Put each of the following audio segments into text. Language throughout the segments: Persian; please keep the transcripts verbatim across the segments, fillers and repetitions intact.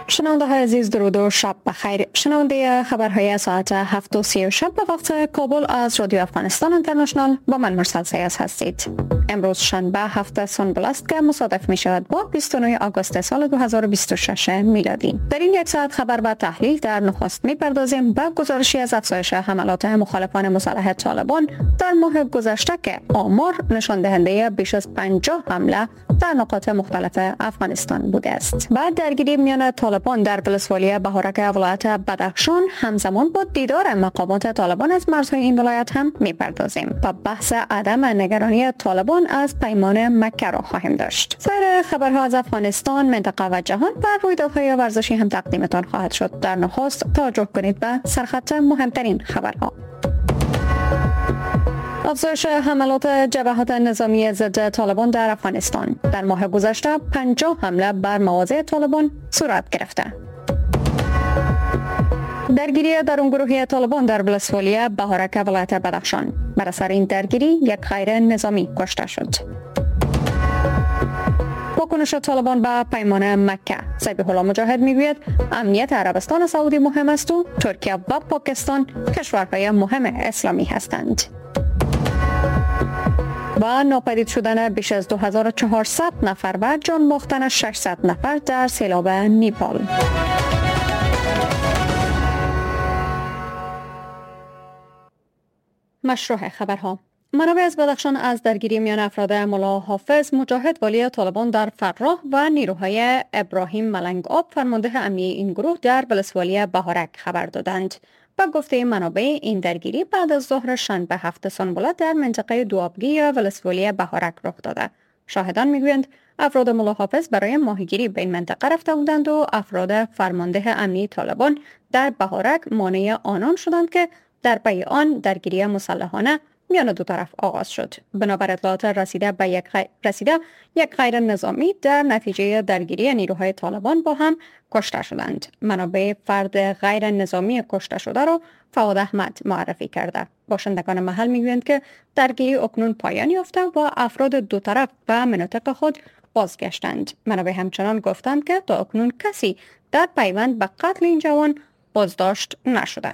شنونده های عزیز درود و شب بخیر. شنونده خبرهای ساعت هفت و سی شب به وقت کابل از رادیو افغانستان اینترنشنال با من مرسل سیاز هستید. امروز شنبه هفته سنبل است که مصادف می شود با بیست و نه آگوست سال دو هزار و بیست و شش میلادی. در این یک ساعت خبر و تحلیل در نخست می پردازیم به گزارشی از افزایش حملات مخالفان مسلح طالبان در ماه گذشته که آمار نشان دهنده بیش از پنجاه حمله در نقاط مختلف افغانستان بوده است. بعد درگیری میان طالبان در ولسوالی بهارک ولایت بدخشان همزمان با دیدار مقامات طالبان از مرزهای این ولایت هم میپردازیم و بحث عدم نگرانی طالبان از پیمان مکه را خواهیم داشت. سایر خبرها از افغانستان، منطقه و جهان و رویدادهای ورزشی هم تقدیمتان خواهد شد. در نخست توجه کنید به سرخط مهمترین خبرها. افزایش حملات جبهات نظامی ضد طالبان در افغانستان. در ماه گذشته پنجاه حمله بر مواضع طالبان صورت گرفته. درگیری درونگروهی طالبان در ولسوالی بهارک ولایت بدخشان. بر اثر این درگیری یک غیر نظامی کشته شد. واکنش طالبان به پیمان مکه. ذبیح الله مجاهد میگوید امنیت عربستان سعودی مهم است و ترکیه و پاکستان کشورهای مهم اسلامی هستند. و ناپدید شدن بیش از دو هزار و چهارصد نفر و جان باختن ششصد نفر در سیلاب نیپال. مشروع خبرها. منابع از بدخشان از درگیری میان افراد ملا حافظ مجاهد والی طالبان در فراه و نیروهای ابراهیم ملنگ آب فرمانده امنیه این گروه در ولسوالی بهارک خبر دادند. با گفته منابع این درگیری بعد از ظهر شنبه هفت سنبله در منطقه دوابگی یا ولسوالی بهارک رخ داده. شاهدان میگویند افراد ملا حافظ برای ماهیگیری به این منطقه رفته بودند و افراد فرمانده امنیه طالبان در بهارک مانع آنان شدند که در پی آن درگیری مسلحانه میان دو طرف آغاز شد. بنابر اطلاعات رسیده به یک غیر... رسیده یک غیر نظامی در نتیجه درگیری نیروهای طالبان با هم کشته شدند. منابع فرد غیر نظامی کشته شده را فواد احمد معرفی کرده. باشندگان محل میگویند که درگیری اکنون پایان یافته و افراد دو طرف به مناطق خود بازگشتند. منابع همچنان گفتند که تا اکنون کسی در پیوند به قتل این جوان بازداشت نشده.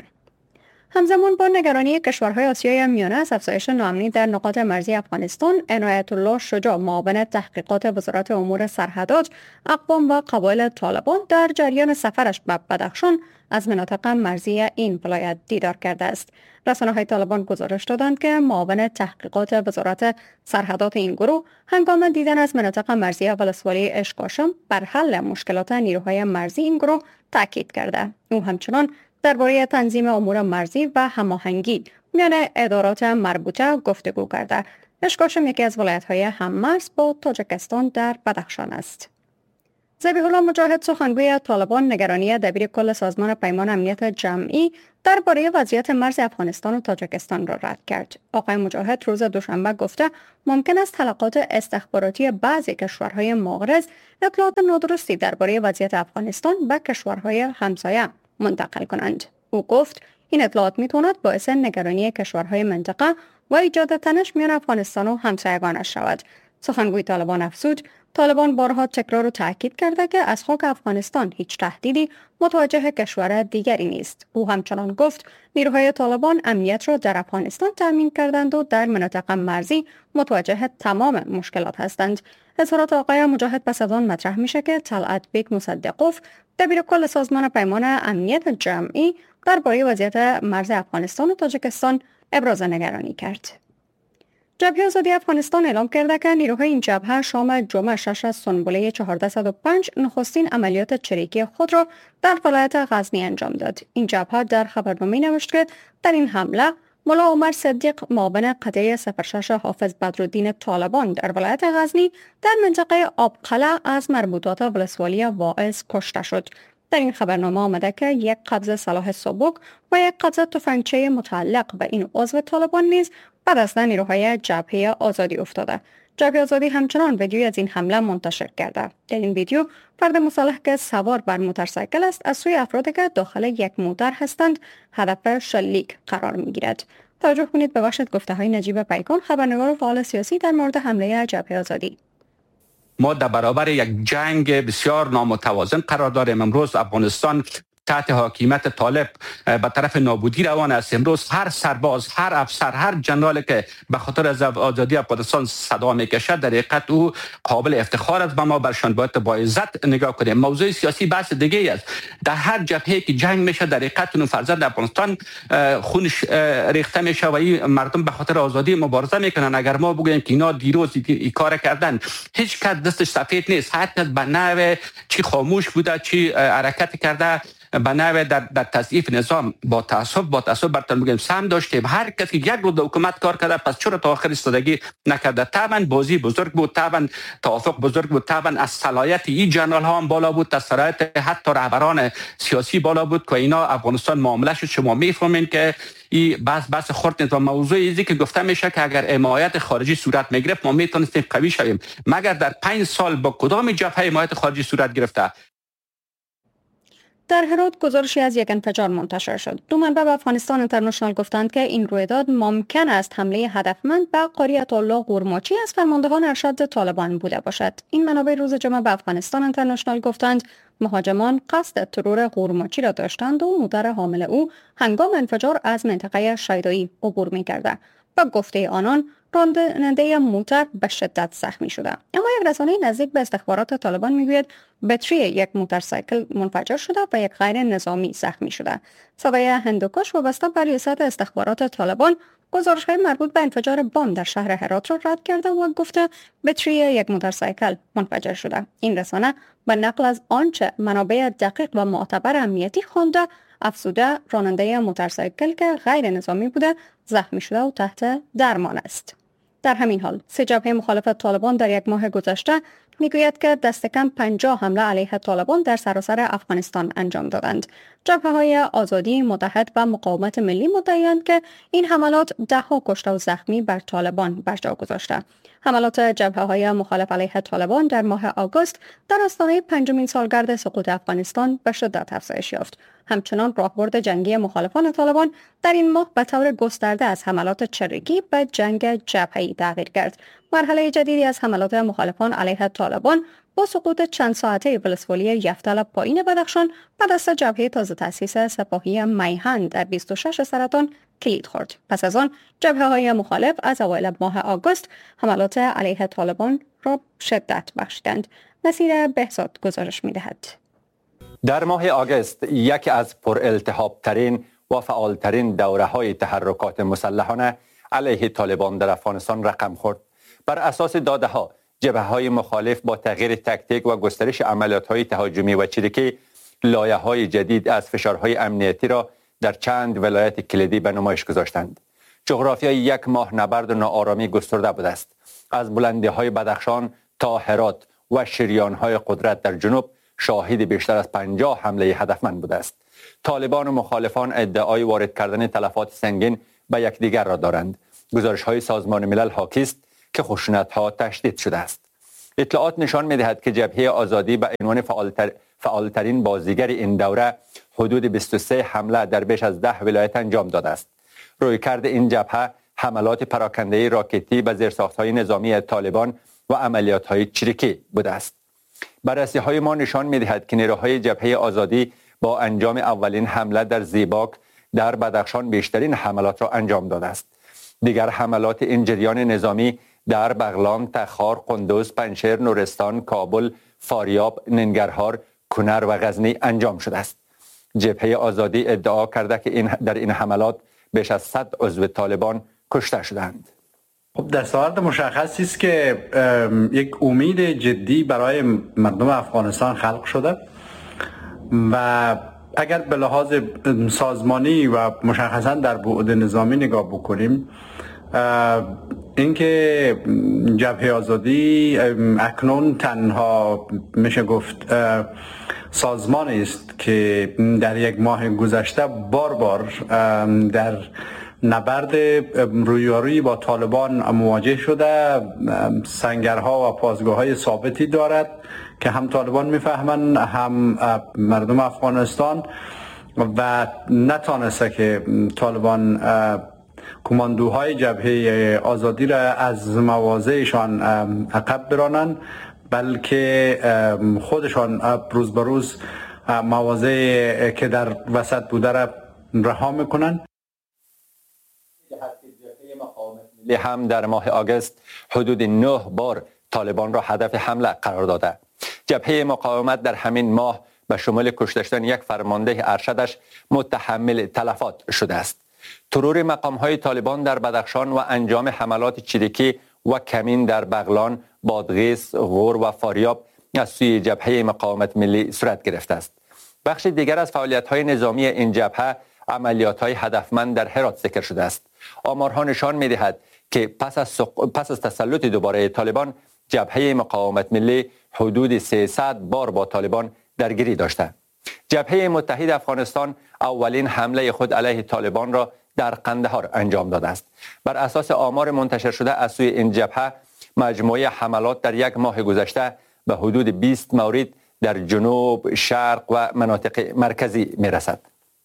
همزمان با نگرانی کشورهای آسیای میانه از افزایش ناامنی در نقاط مرزی افغانستان، عنایت الله شجاع معاون تحقیقات وزارت امور سرحدات، اقوام و قبایل طالبان در جریان سفرش به بدخشان از مناطق مرزی این ولایت دیدار کرده است. رسانه‌های طالبان گزارش دادند که معاون تحقیقات وزارت سرحدات این گروه هنگام دیدن از مناطق مرزی ولسوالی اشکاشم بر حل مشکلات نیروهای مرزی این گروه تاکید کرده. او همچنان درباره تنظیم امور مرزی و هماهنگی میان ادارات مربوطه گفتگو کرده. اشکاشم یکی از ولایت‌های هم‌مرز با تاجیکستان در بدخشان است. ذبیح الله مجاهد سخنگوی طالبان نگرانی دبیر کل سازمان پیمان امنیت جمعی درباره وضعیت مرز افغانستان و تاجیکستان را رد کرد. آقای مجاهد روز دوشنبه گفته ممکن است تلقات استخباراتی بعضی کشورهای مغرض اطلاعات نادرستی درباره وضعیت افغانستان به کشورهای همسایه منتقل کنند. او گفت این اطلاعات میتواند باعث نگرانی کشورهای منطقه و ایجاد تنش میان افغانستان و همسایگانش شود. سخنگوی طالبان افزود طالبان بارها تکرار و تاکید کرده که از خاک افغانستان هیچ تهدیدی متوجه کشور دیگری نیست. او همچنان گفت نیروهای طالبان امنیت را در افغانستان تامین کردند و در مناطق مرزی متوجه تمام مشکلات هستند. اظهارات آقای مجاهد پس از آن مطرح میشه که طلعت بیگ مصدقوف دبیر کل سازمان پیمان امنیت جمعی درباره وضعیت مرز افغانستان و تاجیکستان ابراز نگرانی کرد. جبهه آزادی افغانستان اعلام کرده که نیروهای این جبهه شام جمعه شش از سنبله چهارصد و پنج نخستین عملیات چریکی خود را در ولایت غزنی انجام داد. این جبهه در خبرنامه نوشت که در این حمله ملا عمر صدیق معاون قطعه صفر شش حافظ بدرالدین طالبان در ولایت غزنی در منطقه آبقلعه از مربوطات ولسوالی واعظ کشته شد. در این خبرنامه آمده که یک قبض سلاح سبک و یک قبض تفنگچه متعلق به این عضو طالبان نیز به دست نیروهای جبهه آزادی افتاده. جبهه آزادی همچنان ویدیویی از این حمله منتشر کرده. در این ویدیو فرد مسلح که سوار بر موتورسیکل است از سوی افرادی که داخل یک موتر هستند هدف شلیک قرار می‌گیرد. توجه کنید به بخش گفته‌های نجیب پیکان، خبرنگار و فعال سیاسی در مورد حمله جبهه آزادی. ما در برابر یک جنگ بسیار نامتوازن قرار داریم. امروز افغانستان تحت حاکمیت طالب به طرف نابودی روان است. امروز هر سرباز، هر افسر، هر جنرال که به خاطر از آزادی افغانستان صدا میکشد در حقیقت او قابل افتخار است و ما برشان باید با عزت نگاه کنیم. موضوع سیاسی بحث دیگه است. در هر جبهه که جنگ میشه در حقیقت اون فرزند افغانستان خونش ریخته میشه و این مردم به خاطر آزادی مبارزه میکنن. اگر ما بگوییم که اینا دیروز این کار کردن، هیچ کس دستش سفید نیست. حتی به نوع چی خاموش بوده، چی حرکت کرده، به نوع در, در تضعیف نظام با تعصب با تعصب برتر میگیم سهم داشتیم. هر کسی یک روز حکومت کار کرده، پس چرا تا آخر ایستادگی نکرده؟ طبعا بازی بزرگ بود، طبعا توافق بزرگ بود، طبعا از صلاحیت این جنرال ها هم بالا بود، از صلاحیت حتی رهبران سیاسی بالا بود که اینا افغانستان معامله شد. شما میفهمین که این بس بس خورد نیست. و موضوع ایزی که گفته میشه که اگر حمایت خارجی صورت میگرفت ما میتونستیم قوی شویم، مگر در پنج سال با کدام جبهه حمایت خارجی صورت گرفته؟ در هرات گزارشی از یک انفجار منتشر شد. دو منبع به افغانستان اینترنشنال گفتند که این رویداد ممکن است حمله هدفمند به قاری عطاالله قورماچی از فرماندهان ارشد طالبان بوده باشد. این منابع روز جمعه به افغانستان اینترنشنال گفتند مهاجمان قصد ترور قورماچی را داشتند و مادر حامل او هنگام انفجار از منطقه شیدایی عبور می‌کرد. با گفته آنان راننده موتر به شدت زخمی شده. اما یک رسانه نزدیک به استخبارات طالبان میگوید بطری یک موتورسیکل منفجر شده و یک غیر نظامی زخمی شده. صدای هندوکش وابسته به ریاست استخبارات طالبان گزارش‌های مربوط به انفجار بام در شهر هرات را رد کرده و گفته بطری یک موتورسیکل منفجر شده. این رسانه به نقل از آنچه منابع دقیق و معتبر امنیتی خوانده افزوده راننده موتورسیکل که غیر نظامی بوده زخمی شده و تحت درمان است. در همین حال سه جبهه مخالف طالبان در یک ماه گذشته میگوید که دست کم پنجاه حمله علیه طالبان در سراسر افغانستان انجام دادند. جبهه های آزادی، متحد و مقاومت ملی مدعی‌اند که این حملات ده ها کشته و زخمی بر طالبان بر جا گذاشته. حملات جبهه های مخالف علیه طالبان در ماه آگوست در آستانه پنجمین سالگرد سقوط افغانستان به شدت افزایش یافت. همچنان راهبرد جنگی مخالفان طالبان در این ماه به طور گسترده از حملات چریکی به جنگ جبهه‌ای تغییر کرد. مرحله جدیدی از حملات مخالفان علیه طالبان با سقوط چند ساعته ولسوالی یفتل پایین بدخشان به دست جبهه تازه تأسیس سپاهی میهن در بیست و شش سرطان کلید خورد. پس از آن جبهه‌های مخالف از اوایل ماه آگوست حملات علیه طالبان را شدت بخشیدند. نصیر بهزاد گزارش می‌دهد. در ماه آگوست یکی از پرالتهاب ترین و فعالترین دوره‌های تحرکات مسلحانه علیه طالبان در افغانستان رقم خورد. بر اساس داده‌ها جبهه‌های مخالف با تغییر تکتیک و گسترش عملیات‌های تهاجمی و چریکی لایه‌های جدید از فشارهای امنیتی را در چند ولایت کلیدی به نمایش گذاشتند. جغرافیای یک ماه نبرد و ناآرامی گسترده بوده است. از بلندی‌های بدخشان تا هرات و شریان‌های قدرت در جنوب شاهد بیشتر از پنجاه حمله هدفمند بوده است. طالبان و مخالفان ادعای وارد کردن تلفات سنگین به یکدیگر را دارند. گزارش‌های سازمان ملل حاکی است که خشونت‌ها تشدید شده است. اطلاعات نشان می‌دهد که جبهه آزادی به عنوان فعالتر فعالترین بازیگر این دوره حدود بیست و سه حمله در بیش از ده ولایت انجام داده است. رویکرد این جبهه حملات پراکنده راکتی به زیرساخت‌های نظامی طالبان و عملیات‌های چریکی بوده است. بررسی‌های ما نشان می‌دهد که نیروهای جبهه آزادی با انجام اولین حمله در زیباک در بدخشان بیشترین حملات را انجام داده است. دیگر حملات این جریان نظامی در بغلان، تخار، قندوز، پنجشیر، نورستان، کابل، فاریاب، ننگرهار، کنر و غزنی انجام شده است. جبهه آزادی ادعا کرده که این در این حملات بیش از صد عضو طالبان کشته شدند. خب دستاورد مشخصی است که یک امید جدی برای مردم افغانستان خلق شده و اگر به لحاظ سازمانی و مشخصا در بعد نظامی نگاه بکنیم، اینکه جبهه آزادی اکنون تنها میشه گفت سازمان است که در یک ماه گذشته بار بار در نبرد رویارویی با طالبان مواجه شده، سنگرها و پاسگاه‌های ثابتی دارد که هم طالبان میفهمند هم مردم افغانستان و نتانسته که طالبان کماندوهای جبهه آزادی را از مواضعشان عقب برانند بلکه خودشان روز به روز مواضع که در وسط بوده را رها میکنن. هم در ماه آگوست حدود نه بار طالبان را هدف حمله قرار داده. جبهه مقاومت در همین ماه به شمول کشته شدن یک فرمانده ارشدش متحمل تلفات شده است. ترور مقام‌های طالبان در بدخشان و انجام حملات چریکی و کمین در بغلان، بادغیس، غور و فاریاب از سوی جبهه مقاومت ملی صورت گرفته است. بخش دیگر از فعالیت‌های نظامی این جبهه عملیات‌های هدفمند در هرات ذکر شده است. آمارها نشان می‌دهد که پس از سق... پس از تسلط دوباره طالبان، جبهه مقاومت ملی حدود سیصد بار با طالبان درگیری داشته. جبهه متحد افغانستان اولین حمله خود علیه طالبان را در قندهار انجام داده است. بر اساس آمار منتشر شده از سوی این جبهه، مجموعه حملات در یک ماه گذشته به حدود بیست مورد در جنوب، شرق و مناطق مرکزی میرسد.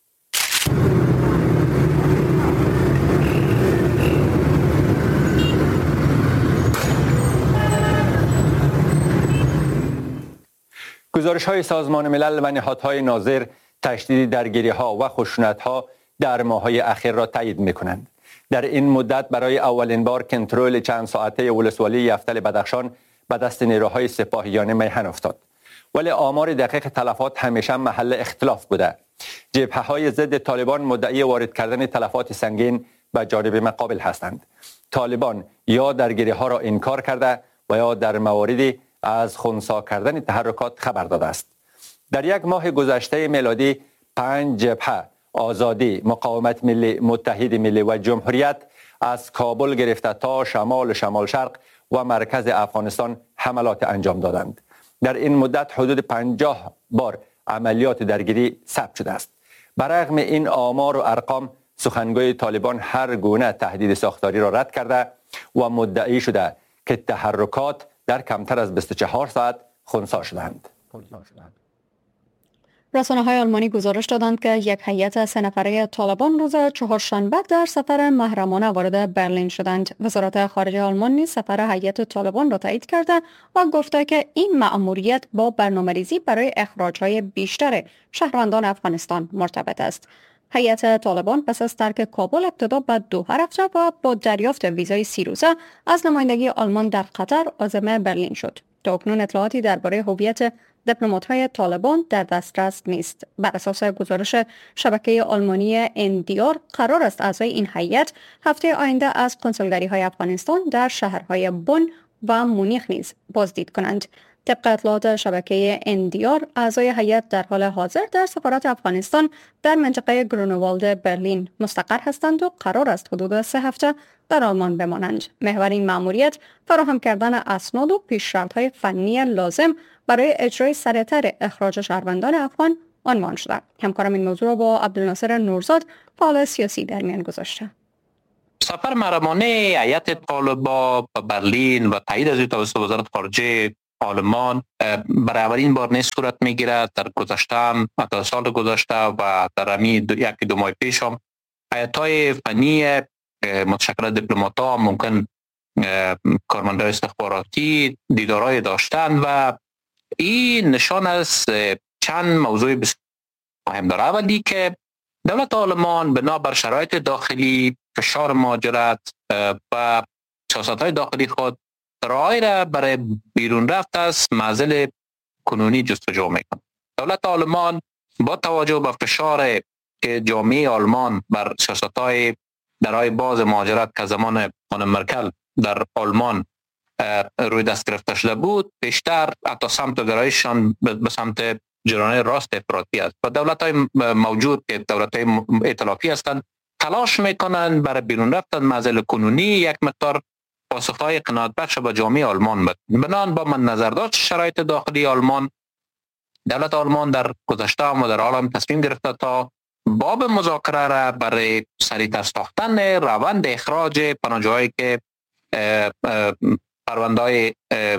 گزارش های سازمان ملل و نهادهای ناظر تشدید درگیری ها و خشونت ها در ماه‌های اخیر را تایید می کنند. در این مدت برای اولین بار کنترل چند ساعته ولسوالی یفتل بدخشان به دست نیروهای سپاهیانه میهن افتاد. ولی آمار دقیق تلفات همیشه محل اختلاف بوده. جبهه های ضد طالبان مدعی وارد کردن تلفات سنگین به جانب مقابل هستند. طالبان یا درگیری ها را انکار کرده و یا در مواردی از خنثی کردن تحرکات خبر داده است. در یک ماه گذشته میلادی پنج جبهه، آزادی، مقاومت ملی، متحد ملی و جمهوریت از کابل گرفته تا شمال شمال شرق و مرکز افغانستان حملات انجام دادند. در این مدت حدود پنجاه بار عملیات درگیری ثبت شده است. برغم این آمار و ارقام، سخنگوی طالبان هر گونه تهدید ساختاری را رد کرده و مدعی شده که تحرکات در کمتر از بیست و چهار ساعت خنثی شدند. رسانه‌های آلمانی گزارش دادند که یک هیئت سه نفره طالبان روز چهارشنبه در سفر محرمانه وارد برلین شدند. وزارت خارجه آلمان نیز سفر هیئت طالبان را تایید کرده و گفته که این مأموریت با برنامه‌ریزی برای اخراج‌های بیشتر شهروندان افغانستان مرتبط است. هیئت طالبان پس از ترک کابل ابتدا به دوحه رفت و با دریافت ویزای سی روزه از نمایندگی آلمان در قطر عازم برلین شد. تا اکنون اطلاعاتی درباره هویت دیپلمات‌های طالبان در دسترس نیست. بر اساس گزارش شبکه آلمانی ان دی آر قرار است اعضای این هیئت هفته آینده از کنسولگری‌های افغانستان در شهرهای بن و مونیخ نیز بازدید کنند. طبق اطلاعات شبکه ان دی آر، اعضای هیئت در حال حاضر در سفارت افغانستان در منطقه گرونوالد برلین مستقر هستند و قرار است حدود سه هفته در آلمان بمانند. محور این مأموریت فراهم کردن اسناد و پیشرفت‌های فنی لازم برای اجرای سریع‌تر اخراج شهروندان افغان عنوان شده. همکارم این موضوع را با عبدالناصر نورزاد، فعال سیاسی، در میان گذاشته. سفر محرمانه هیئت طالبان به برلین و تایید از توسط وزارت خارجه آلمان برای اولین بار نیز صورت میگیرد. در گذشته هم تا سال گذشته و در همین دو یک دو ماه پیش هم هیئت‌های فنی متشکل از دیپلمات‌ها ممکن کارمندان استخباراتی دیدارهای داشتند و این نشان از چند موضوع بسیار مهم داره. اولی که دولت آلمان بنا بر شرایط داخلی، فشار مهاجرت و سیاست‌های داخلی خود رای را برای بیرون رفت از معضل کنونی جستجو میکنه. دولت آلمان با توجه به فشار که جامعه آلمان بر سیاست‌های درهای باز مهاجرت که زمان خانم مرکل در آلمان روی دست گرفته شده بود، بیشتر حتی سمت گرایشان به سمت جرانه راست افراطی است و دولت‌های موجود که دولت‌های ائتلافی هستند تلاش میکنند برای بیرون رفتن معضل کنونی یک مقدار پاسخهای قناعت بخش به جامعه آلمان بد. بنان با من نظر داشت شرایط داخلی آلمان، دولت آلمان در گذشته و در حال هم تصمیم گرفته تا باب مذاکره را برای سریعتر ساختن روند اخراج پناهجویانی که پرونده‌های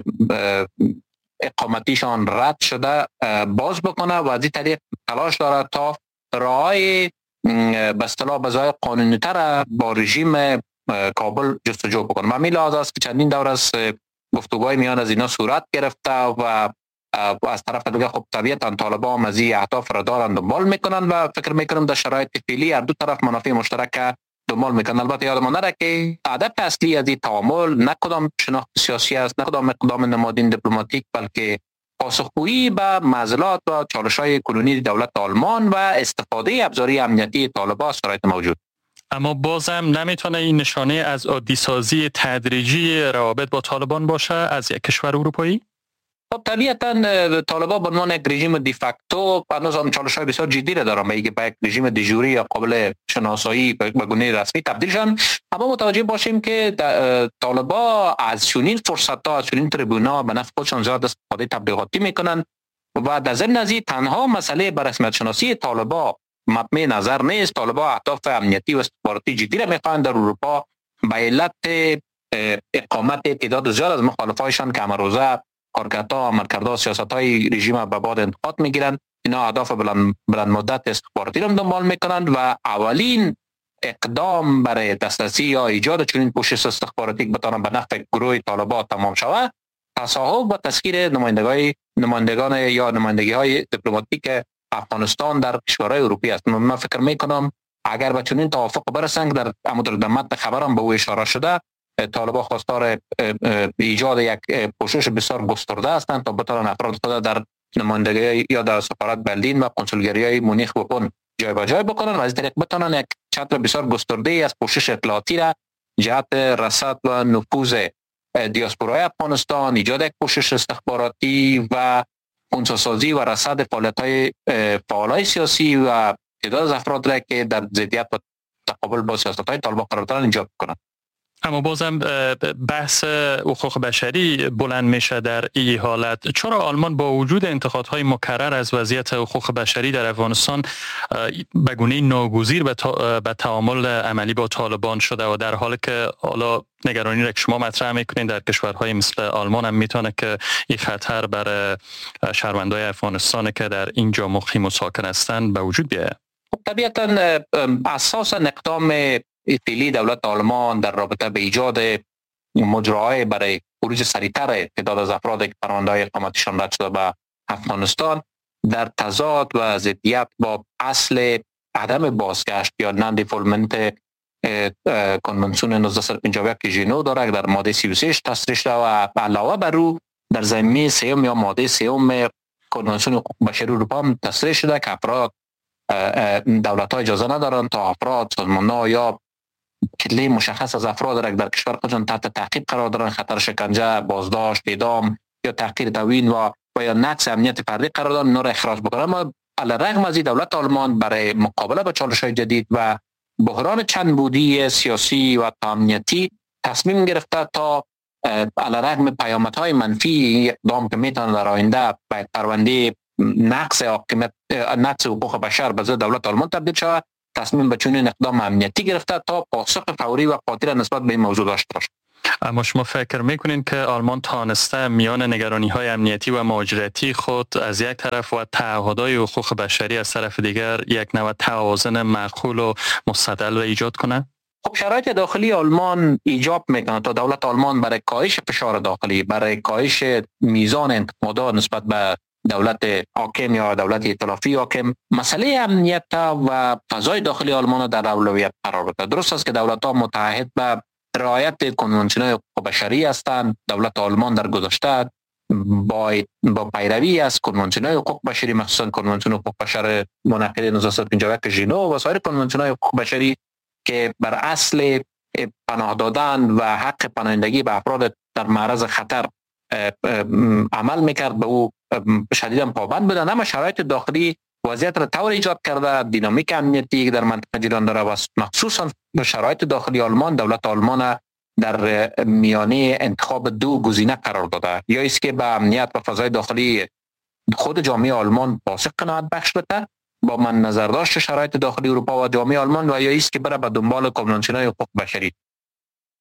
اقامتیشان رد شده باز بکنه و از این طریق تلاش دارد تا راه‌های به اصطلاح بزای قانونی‌تر با رژیم کابل جستجو بکنه. و می لحاظ است که چندین دور است گفتگوهای میان از اینا صورت گرفته و از طرف دیگه خب طبیعتا طالبان هم از این اهداف را دارن دنبال میکنن و فکر میکنم در شرایط فعلی هر دو طرف منافع مشترک دنبال میکنن. البته یادمان نره که هدف اصلی از این تعامل نه کدام شناخت سیاسی است، نه کدام اقدام نمادین دیپلماتیک، بلکه پاسخگویی به معضلات و چالش‌های کنونی دولت آلمان و استفاده ابزاری امنیتی طالبان از شرایط موجود. اما بازم نمیتونه این نشانه از عادی سازی تدریجی روابط با طالبان باشه از یک کشور اروپایی؟ خب طبیعتا طالبان به عنوان یک رژیم دیفکتو هنوز هم چالش‌های بسیار جدی را دارن، میگه به یک رژیم دیجوری یا قابل شناسایی به گونه رسمی تبدیل شدن. اما متوجه باشیم که طالبان از چنین فرصت‌ها، از چنین تریبونا به نفع خودشان زیاد استفاده تبلیغاتی میکنن و در ضمن از تنها مسئله به رسمیت شناسی طالبان مبنی نظر نیست. طالبان اهداف امنیتی و استخباراتی جدی را میخوان در اروپا به علت اقامت تعداد زیاد از مخالفایشان که امروزه کارکردها، عملکردها، سیاست‌های رژیم به بعد انتقاد میگیرند. اینا اهداف بلند, بلند مدت استخباراتی را دنبال میکنند و اولین اقدام برای دسترسی یا ایجاد چنین پوشش استخباراتی که بتوانند به نفع گروه طالبان تمام شود، تصاحب و تسخیر نمایندگان نمایندگان یا نمایندگی‌های دیپلماتیک افغانستان در کشورهای اروپایی است. من فکر میکنم اگر به چنین توافق برسند، در در متن خبرم به او اشاره شده، طالبان خواستار ایجاد یک پوشش بسیار گسترده هستند تا بتوانند افراد خود در نمایندگی یا در سفارت برلین و کنسولگری‌های مونیخ و بن جایگزین بکنند و از طریق بتوانند یک چتر بسیار گسترده از پوشش اطلاعاتی را جهت رصد و نفوذ دیاسپورای افغانستان، ایجاد یک پوشش استخباراتی و خنثی‌سازی و رصد فعالیت‌های فعالای سیاسی و تعداد از افراد را که در ضدیت و تقابل با سیاست‌های طالبان قرار دارند ایجاد کنند. اما بازم بحث حقوق بشری بلند میشه در این حالت. چرا آلمان با وجود انتقادهای مکرر از وضعیت حقوق بشری در افغانستان به گونه ناگزیر به تعامل عملی با طالبان شده و در حالی که حالا نگرانی را که شما مطرح میکنین در کشورهای مثل آلمان هم میتونه که این خطر بر شهروندان افغانستان که در اینجا مقیم و ساکن هستند به وجود بیاید؟ طبیعتا اساسا اقدام فعلی دولت آلمان در رابطه به ایجاد مجراهای برای خروج سریعتر تعداد از افراد که پرونده‌های اقامتشان رد شده به افغانستان در تضاد و ضدیت با اصل عدم بازگشت یا نان دیفولمنت کنونسیون نوزده پنجاه و یک ژنو داره که در ماده سی و سه تصریح شده و علاوه بر او در ضمن سوم یا ماده سوم کنونسیون حقوق بشری اروپا هم تصریح شده که افراد دولت‌ها اجازه ندارند تا افراد، سازمان‌ها یا کتله مشخص از افراد را در کشور خودشان تحت تعقیب قرار دارند، خطر شکنجه، بازداشت، اعدام یا تحقیر توهین و و یا نقض امنیت فردی قرار دارند، اینا را اخراج بکنند. اما علیرغم از این دولت آلمان برای مقابله با چالش‌های جدید و بحران چند بودی سیاسی و امنیتی تصمیم گرفته تا علیرغم پیامدهای منفی اقدام که میتونه در آینده به پرونده نقض حاکمیت نقض حقوق بشر به ضد دولت آلمان تبدیل شود، تصمیم به چنین اقدام امنیتی گرفته تا پاسخ فوری و قاطع نسبت به این موضوع داشته باشد. اما شما فکر میکنین که آلمان تانسته میان نگرانی های امنیتی و مهاجرتی خود از یک طرف و تعهدات حقوق بشری از طرف دیگر یک نوع توازن معقول و مستدل را ایجاد کنه؟ خب شرایط داخلی آلمان ایجاب میکنه تا دولت آلمان برای کاهش فشار داخلی، برای کاهش میزان انتقادات نسبت به دولت حاکم یا دولت ائتلافی حاکم، مسئله امنیت و فضای داخلی آلمان در اولویت قرار بده. درست است که دولت‌ها متعهد به رعایت کنوانسیون‌های حقوق بشری هستند. دولت آلمان در گذشته با با پیروی از کنوانسیون‌های حقوق بشری، مخصوصا کنوانسیون حقوق بشر منعقد نوزده پنجاه و یک ژنو و سایر کنوانسیون‌های حقوق بشری که بر اصل پناه دادن و حق پناهندگی به افراد در معرض خطر عمل میکرد، به او شدیداً پابند بودند. اما شرایط داخلی وضعیت را طور ایجاد کرده، دینامیک امنیتی که در منطقه جریان داره و مخصوصا شرایط داخلی آلمان دولت آلمان در میانه انتخاب دو گزینه قرار داده، یا است که به امنیت و فضای داخلی خود جامعه آلمان پاسخ قناعت بخش بده با من نظر داشت شرایط داخلی اروپا و جامعه آلمان، و یا است که بره به دنبال کنوانسیون‌های حقوق بشری.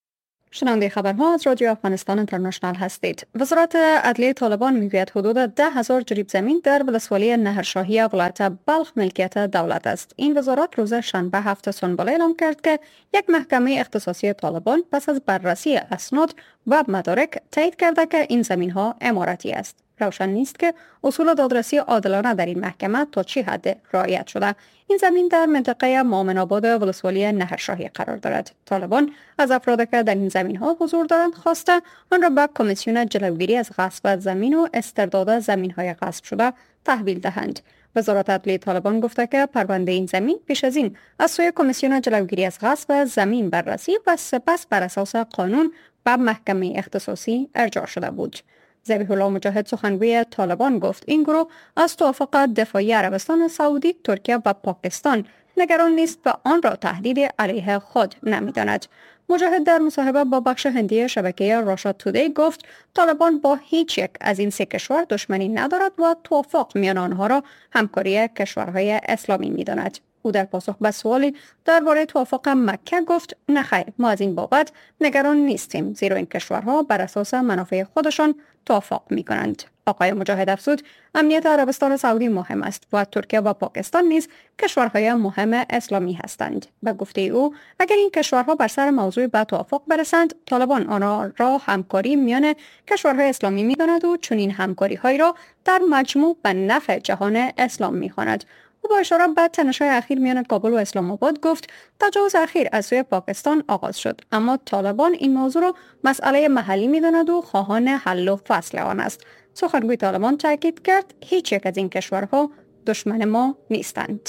شنونده خبرها از رادیو افغانستان اینترنشنال هستید. وزارت عدلیه طالبان میگوید حدود ده هزار جریب زمین در ولسوالی نهرشاهی ولایت بلخ ملکیت دولت است. این وزارت روز شنبه هفت سنبله اعلام کرد که یک محکمه اختصاصی طالبان پس از بررسی اسناد و مدارک تایید کرده که این زمین ها اماراتی است. روشن نیست که اصول دادرسی عادلانه در این محکمه تا چه حد رعایت شده. این زمین در منطقه مؤمن آباد ولسوالی نهرشاهی قرار دارد. طالبان از افرادی که در این زمین ها حضور دارند خواسته آن را به کمیسیون جلوگیری از غصب زمین و استرداد زمین های غصب شده تحویل دهند. وزارت عدلیه طالبان گفته که پرونده این زمین پیش از این از سوی کمیسیون جلوگیری از غصب زمین بررسی و سپس بر اساس قانون به محکمه اختصاصی ارجاع شده بود. ذبیح الله مجاهد سخنگوی طالبان گفت این گروه از توافق دفاعی عربستان سعودی، ترکیه و پاکستان نگران نیست و آن را تهدید علیه خود نمی‌داند. مجاهد در مصاحبه با بخش هندی شبکه راشا تودی گفت طالبان با هیچ یک از این سه کشور دشمنی ندارد و توافق میان آنها را همکاری کشورهای اسلامی می‌داند. او در پاسخ به سوالی درباره توافق مکه گفت نه خیر، ما از این بابت نگران نیستیم، زیرا این کشورها بر اساس منافع خودشان توافق می کنند. آقای مجاهد افزود امنیت عربستان سعودی مهم است و ترکیه و پاکستان نیز کشورهای مهم اسلامی هستند. به گفته او اگر این کشورها بر سر موضوع به توافق برسند، طالبان آنها را همکاری میان کشورهای اسلامی می داند و چنین همکاری های را در مجموع به نفع جهان اسلام می خواند. او با اشاره به تنش‌های اخیر میان کابل و اسلام آباد گفت تجاوز اخیر از سوی پاکستان آغاز شد، اما طالبان این موضوع را مسئله محلی می‌داند و خواهان حل و فصل آن است. سخنگوی طالبان تاکید کرد هیچ یک از این کشورها دشمن ما نیستند.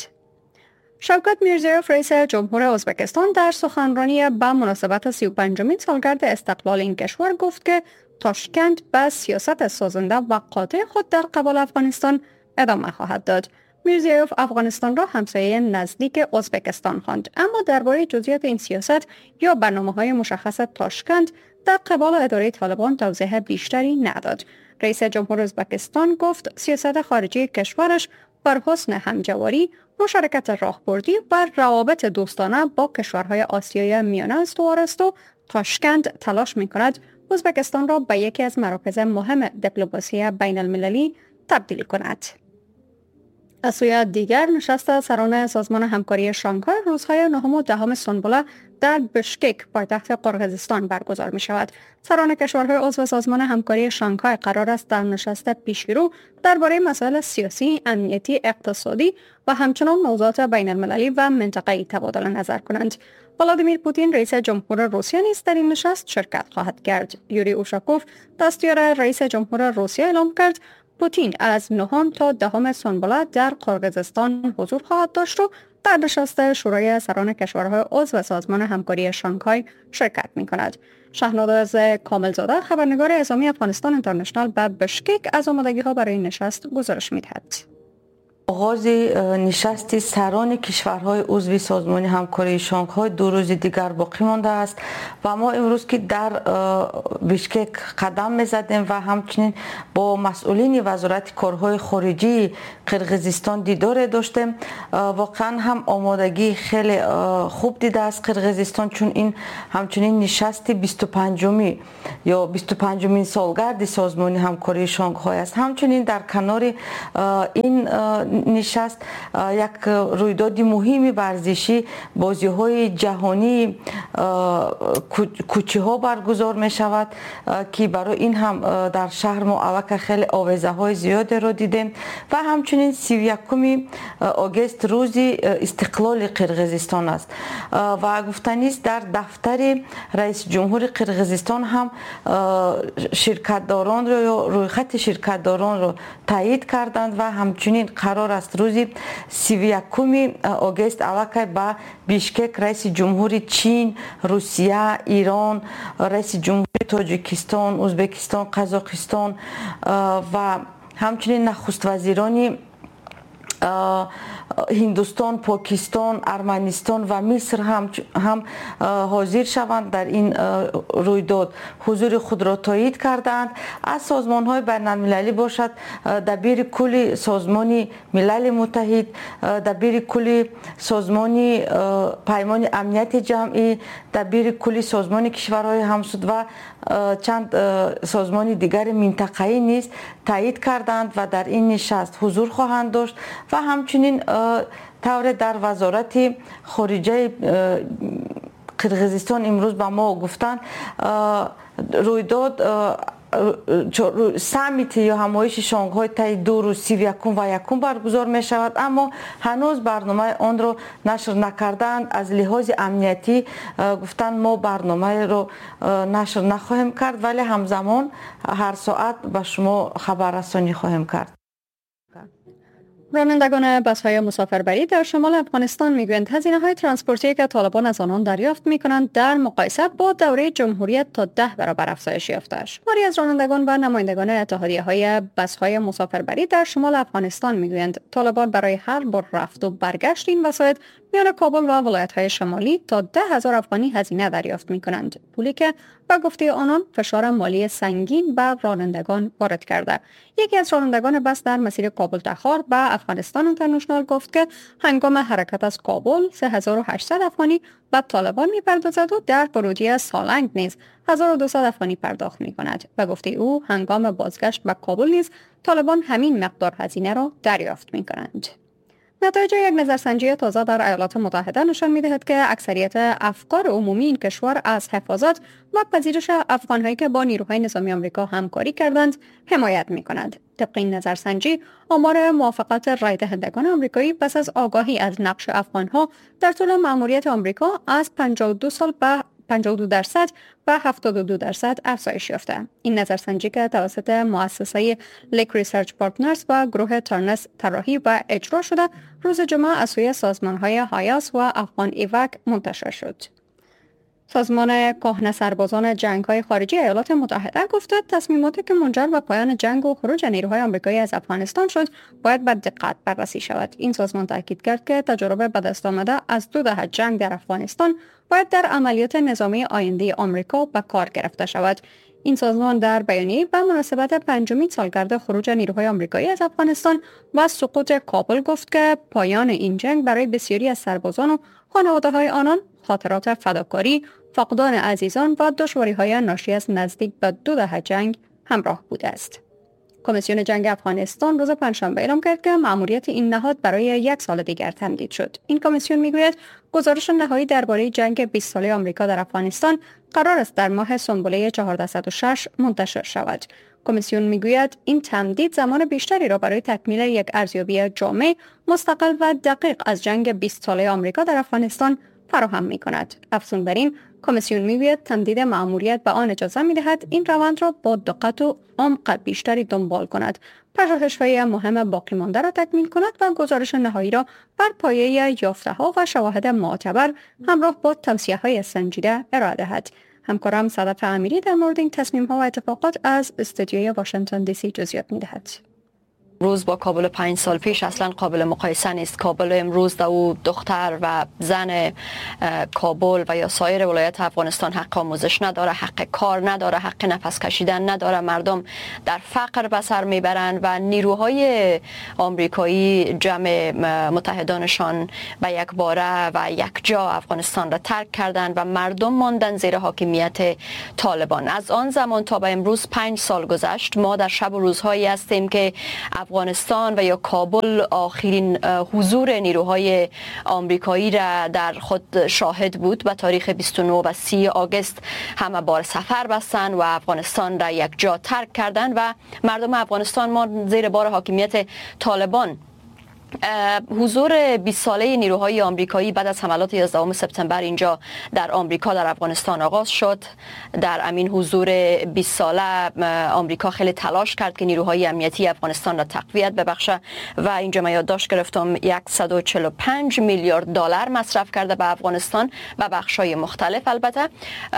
شوکت میرزیوف رئیس جمهور ازبکستان در سخنرانی به مناسبت سی و پنجمین سالگرد استقلال این کشور گفت که تاشکند به سیاست سازنده و قاطع خود در قبال افغانستان ادامه خواهد داد. میرزیوف افغانستان را همسایه نزدیک ازبکستان خواند، اما درباره جزئیات این سیاست یا برنامه‌های مشخص تاشکند در قبال اداره طالبان توضیح بیشتری نداد. رئیس جمهور ازبکستان گفت سیاست خارجی کشورش بر حسن همجواری، مشارکت راهبردی و روابط دوستانه با کشورهای آسیای میانه استوار است و تاشکند تلاش می‌کند ازبکستان را به یکی از مراکز مهم دیپلماسی بین المللی تبدیل کند. از سوی دیگر نشست سران سازمان همکاری شانگهای روزهای نهم و دهم سنبله در بشکک پایتخت قرقیزستان برگزار می شود. سران کشورهای عضو سازمان همکاری شانگهای قرار است در نشست پیشرو درباره مسائل سیاسی، امنیتی، اقتصادی و همچنان موضوعات بین المللی و منطقه‌ای تبادل نظر کنند. ولادیمیر پوتین رئیس جمهور روسیه نیز در این نشست شرکت خواهد کرد. یوری اوشاکوف دستیار رئیس جمهور روسیه اعلام کرد پوتین از نهم تا دهم سنبله در قرقیزستان حضور خواهد داشت و در نشست شورای سران کشورهای عضو سازمان همکاری شانگهای شرکت می کند. شهناز کاملزاده خبرنگار اعزامی افغانستان اینترنشنال به بشکک از آمادگی ها برای نشست گزارش می دهد. آغاز نشست سران کشورهای عضو سازمان همکاری شانگهای دو روز دیگر باقی مانده است و ما امروز که در بشکک قدم می‌زدیم و همچنین با مسئولین وزارت کارهای خارجی قرقیزستان دیدار داشتیم. واقعا هم آمادگی خیلی خوب دیده است قرقیزستان، چون این همچنین نشست بیست و پنجمی یا بیست و پنجمین سالگرد سازمان همکاری شانگهای است. همچنین در کنار این نشست یک رویداد مهمی ورزشی بازی‌های جهانی کوچه ها برگزار می شود که برای این هم در شهر ما اوک خیلی آویزه های زیاد را دیدیم و همچنین سی و یکم آگوست روز استقلال قرقیزستان است و گفتنی است در دفتر رئیس جمهور قرقیزستان هم شرکتداران را یا رویخط شرکتداران را تایید کردند و همچنین قرار است روز سی و یکم آگوست اوک با بیشکک رئیس جمهور چین، روسیه، ایران، رئیس جمهور تاجیکستان، ازبکستان، قزاقستان و همچنین نخست وزیران هندوستان، پاکستان، ارمنستان و مصر هم هم حاضر شوند در این رویداد. حضور خود را تایید کردند. از سازمان‌های بین‌المللی باشد دبیر کل سازمان ملل متحد، دبیر کل سازمان پیمان امنیت جمعی، دبیر کل سازمان کشورهای همسود و چند سازمان دیگر منطقه‌ای نیز تایید کردند و در این نشست حضور خواهند داشت و همچنین طور در وزارت خارجه قرقیزستان امروز به ما گفتند رویداد سامیت یا همایش شانگهای طی دو روز سی و یکم و یکم برگزار می شود، اما هنوز برنامه آن را نشر نکردند. از لحاظ امنیتی گفتند ما برنامه را نشر نخواهیم کرد، ولی همزمان هر ساعت به شما خبررسانی خواهیم کرد. رانندگان بس‌های مسافربری در شمال افغانستان میگویند هزینه‌های ترانسپورتی که طالبان از آنان دریافت می‌کنند در مقایسه با دوره جمهوریت تا ده برابر افزایش یافته است. شماری از رانندگان و نمایندگان اتحادیه‌های بس‌های مسافربری در شمال افغانستان میگویند طالبان برای هر بار رفت و برگشت این وسایط میان کابل و ولایت‌های شمالی تا ده هزار افغانی هزینه دریافت می‌کنند، پولی که با گفته آنان فشار مالی سنگین بر رانندگان وارد کرده. یکی از رانندگان بس در مسیر کابل تخار به افغانستان اینترنشنال گفت که هنگام حرکت از کابل سه هزار و هشتصد افغانی به طالبان می‌پردازد و در ورودی سالنگ نیز هزار و دویست افغانی پرداخت می‌کند. و گفته او هنگام بازگشت به کابل نیز طالبان همین مقدار هزینه را دریافت می‌کنند. نتایج یک نظرسنجی تازه در ایالات متحده نشان می‌دهد که اکثریت افکار عمومی این کشور از حفاظت و پذیرش افغان‌هایی که با نیروهای نظامی آمریکا همکاری کردند حمایت می‌کند. طبق این نظرسنجی آمار موافقت رای دهندگان آمریکایی پس از آگاهی از نقش افغان‌ها در طول مأموریت آمریکا از پنجاه و دو سال به پنجاه و دو درصد و هفتاد و دو درصد افزایش یافته. این نظرسنجی که توسط مؤسسه لیک ریسرچ پارتنرز و گروه تارنس طراحی و اجرا شده روز جمعه از سوی سازمان‌های هایاس و افغان ایوک منتشر شد. سازمان کهنه سربازان جنگ‌های خارجی ایالات متحده گفته تصمیماتی که منجر به پایان جنگ و خروج نیروهای آمریکایی از افغانستان شد باید با دقت بررسی شود. این سازمان تاکید کرد که تجربه به دست آمده از دو دهه جنگ در افغانستان باید در عملیات نظامی آینده آمریکا به کار گرفته شود. این سازمان در بیانیه به مناسبت پنجمین سالگرد خروج نیروهای آمریکایی از افغانستان و سقوط کابل گفت که پایان این جنگ برای بسیاری از سربازان و خانواده‌های آنان خاطرات فداکاری، فقدان عزیزان و دشواری‌های ناشی از نزدیک به دو دهه جنگ همراه بوده است. کمیسیون جنگ افغانستان روز پنجشنبه اعلام کرد که مأموریت این نهاد برای یک سال دیگر تمدید شد. این کمیسیون میگوید گزارش نهایی درباره جنگ بیست ساله آمریکا در افغانستان قرار است در ماه سنبله چهاردهصد و شش منتشر شود. کمیسیون میگوید این تمدید زمان بیشتری را برای تکمیل یک ارزیابی جامع، مستقل و دقیق از جنگ بیست ساله آمریکا در افغانستان فراهم می‌کند. افزون بر این، کمیسیون میگوید تمدید مأموریت به آن اجازه می‌دهد این روند را با دقت و عمق بیشتری دنبال کند، پژوهش‌های مهم باقی مانده را تکمیل کند و گزارش نهایی را بر پایه یافته‌ها و شواهد معتبر همراه با توصیه‌های سنجیده ارائه دهد. همکارم صدف امیری در مورد این تصمیم‌ها و اتفاقات از استودیوی واشنگتن دی سی جزئیات می‌دهد. روز با کابل پنج سال پیش اصلا قابل مقایسه نیست. کابل امروز در او دختر و زن کابل و یا سایر ولایت افغانستان حق آموزش نداره، حق کار نداره، حق نفس کشیدن نداره. مردم در فقر به سر میبرند و نیروهای آمریکایی جمع متحدانشان به یک باره و یک جا افغانستان را ترک کردند و مردم ماندن زیر حاکمیت طالبان. از آن زمان تا به امروز پنج سال گذشت. ما در شب و روزهایی هستیم که افغانستان و یا کابل آخرین حضور نیروهای آمریکایی را در خود شاهد بود. به تاریخ بیست و نه و سی آگوست همه بار سفر بستند و افغانستان را یک جا ترک کردند و مردم افغانستان ما زیر بار حاکمیت طالبان. حضور بیست ساله نیروهای آمریکایی بعد از حملات یازدهم سپتامبر اینجا در آمریکا در افغانستان آغاز شد. در امین حضور بیست ساله آمریکا خیلی تلاش کرد که نیروهای امنیتی افغانستان را تقویت ببخشه و اینجا من یادداشت گرفتم صد و چهل و پنج میلیارد دلار مصرف کرده به افغانستان و بخش‌های مختلف. البته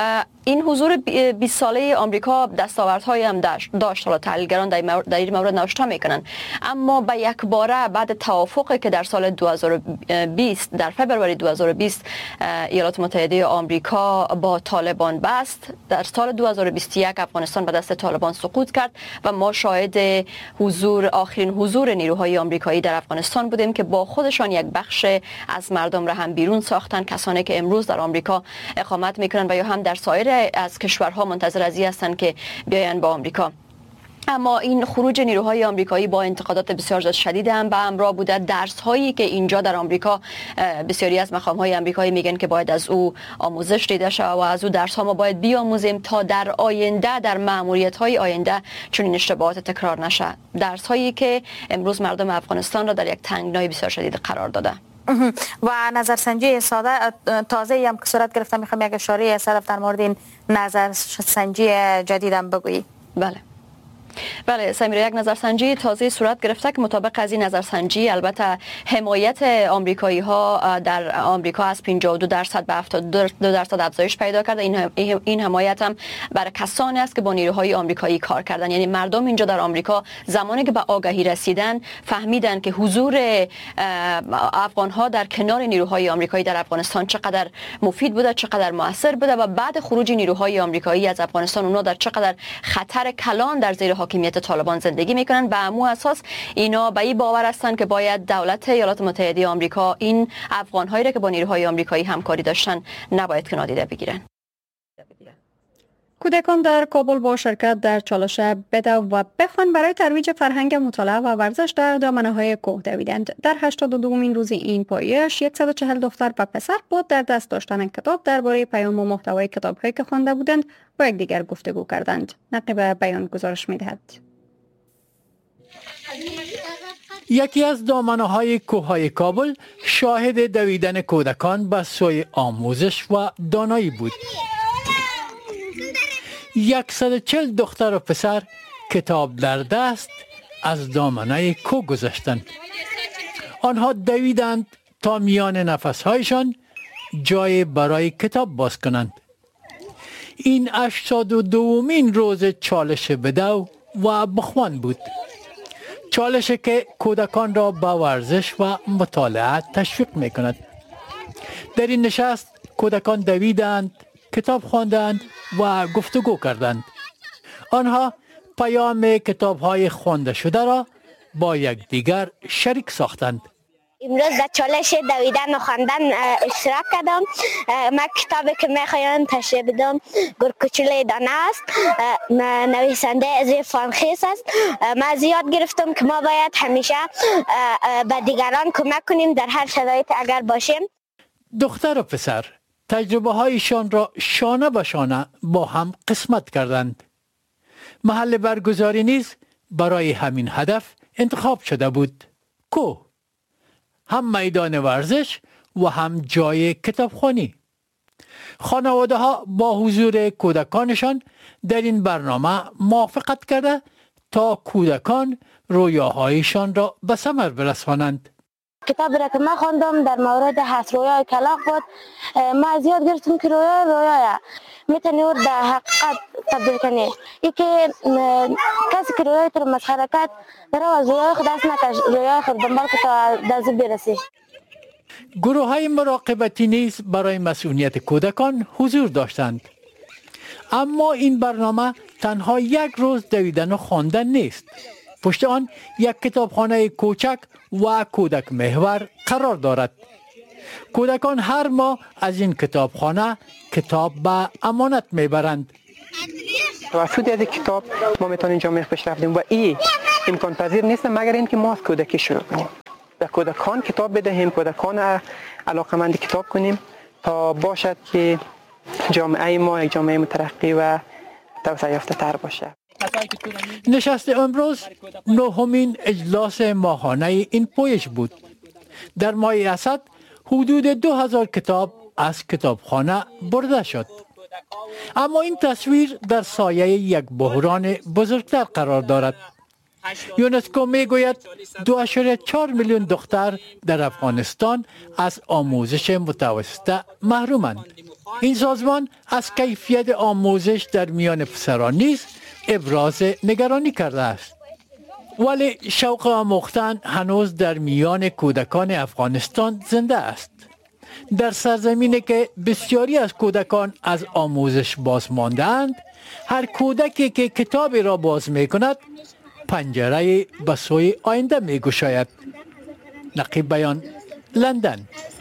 این حضور بیست ساله آمریکا دستاوردهای هم داشت. حالا تحلیلگران در این مورد نوشته میکنن، اما به یک باره بعد توافقی که در سال دو هزار و بیست در فبروری دو هزار و بیست ایالات متحده آمریکا با طالبان بست، در سال دو هزار و بیست و یک افغانستان به دست طالبان سقوط کرد و ما شاهد حضور آخرین حضور نیروهای آمریکایی در افغانستان بودیم که با خودشان یک بخش از مردم را هم بیرون ساختن. کسانی که امروز در آمریکا اقامت میکنن و یا هم در سایر از کشورها منتظر از این هستند که بیاین با آمریکا. اما این خروج نیروهای آمریکایی با انتقادات بسیار شدید هم به همراه بوده. درس هایی که اینجا در آمریکا بسیاری از مقام های آمریکایی میگن که باید از او آموزش دیده شود و از او درس ها ما باید بیاموزیم تا در آینده در مأموریت های آینده چون این اشتباهات تکرار نشه. درس هایی که امروز مردم افغانستان را در یک تنگنای بسیار شدید قرار داده. و نظرسنجی ساده تازه هم که صورت گرفته، میخوام یک اشاره صرف در مورد این نظرسنجی جدیدم بگویی. بله بله سمیرا، یک نظرسنجی تازه صورت گرفته که مطابق از این نظرسنجی البته حمایت آمریکایی ها در آمریکا از پنجاه و دو درصد به هفتاد و دو درصد افزایش پیدا کرده. این این حمایت هم برای کسانی است که با نیروهای آمریکایی کار کردن، یعنی مردم اینجا در آمریکا زمانی که به آگاهی رسیدن فهمیدن که حضور افغان ها در کنار نیروهای آمریکایی در افغانستان چقدر مفید بوده، چقدر موثر بوده و بعد خروج نیروهای آمریکایی از افغانستان اونا در چقدر خطر کلان در زیر حاکمیت طالبان زندگی میکنن. به همون اساس اینا به این باور هستند که باید دولت ایالات متحده آمریکا این افغان‌هایی را که با نیروهای آمریکایی همکاری داشتن نباید که نادیده بگیرن. کودکان در کابل با شرکت در چالش بده و بخوان برای ترویج فرهنگ مطالعه و ورزش در دامنه‌های کوه دویدند. در هشتاد و دومین روز این پایش صد و چهل دختر و پسر با در دست داشتن کتاب درباره پیام و محتوای کتاب‌هایی که خوانده بودند با یکدیگر گفتگو کردند. نقیب بیان گزارش می‌دهد. یکی از دامنه‌های کوه‌های کابل شاهد دویدن کودکان به سوی آموزش و دانایی بود. صد و چهل دختر و پسر کتاب در دست از دامنه کوه گذشتند. آنها دویدند تا میان نفسهایشان جای برای کتاب باز کنند. این هشتاد و دومین روز چالش بدو و بخوان بود. چالش که کودکان را به ورزش و مطالعه تشویق می کند. در این نشست کودکان دویدند، کتاب خواندند و گفتگو کردند. آنها پیام کتاب‌های خوانده شده را با یکدیگر شریک ساختند. امروز در چالش دویدن و خواندن اشتراک کردم. من کتابی که میخوایم تشریح بدم گرگوچلوی دانه است، نویسنده ازری فانخیس است. من زیاد گرفتم که ما باید همیشه به دیگران کمک کنیم در هر شرایط اگر باشیم. دختر و پسر تجربه هایشان را شانه به شانه با هم قسمت کردند. محل برگزاری نیز برای همین هدف انتخاب شده بود. کوه، هم میدان ورزش و هم جای کتابخوانی. خانواده ها با حضور کودکانشان در این برنامه موافقت کرده تا کودکان رویاهایشان را به ثمر برسانند. کتابی را که من خواندم در مورد هست رویای کلاغ بود. من زیاد گرفتم که رویا رویاه میتونی او در حقیقت تبدیل کنی. یکی کسی که رویای تو رو مسخره کرد در از رویای خود دست نکش، رویای خود دنبال که تا دست برسی. گروه های مراقبتی نیز برای مسئولیت کودکان حضور داشتند. اما این برنامه تنها یک روز دویدن و خواندن نیست. پشت آن یک کتابخانه کوچک و کودک محور قرار دارد. کودکان هر ماه از این کتابخانه کتاب به امانت میبرند. توسط از کتاب ما میتونیم جامعه پیش رفتیم و این امکان پذیر نیست مگر اینکه ما از کودکی شروع کنیم. به کودکان کتاب بدهیم، کودکان علاقمند کتاب کنیم تا باشد که جامعه ما یک جامعه مترقی و توسعه یافته تر باشه. نشست امروز نهمین اجلاس ماهانه این پویش بود. در ماه اسد حدود دو هزار کتاب از کتابخانه برده شد. اما این تصویر در سایه یک بحران بزرگتر قرار دارد. یونسکو می گوید دو اشاره چهار میلیون دختر در افغانستان از آموزش متوسطه محرومند. این سازمان از کیفیت آموزش در میان پسران نیز ابراز نگرانی کرده است. ولی شوق آموختن هنوز در میان کودکان افغانستان زنده است. در سرزمینی که بسیاری از کودکان از آموزش باز ماندند، هر کودکی که کتابی را باز می کند پنجره به سوی آینده می گشاید. نقیب بیان، لندن.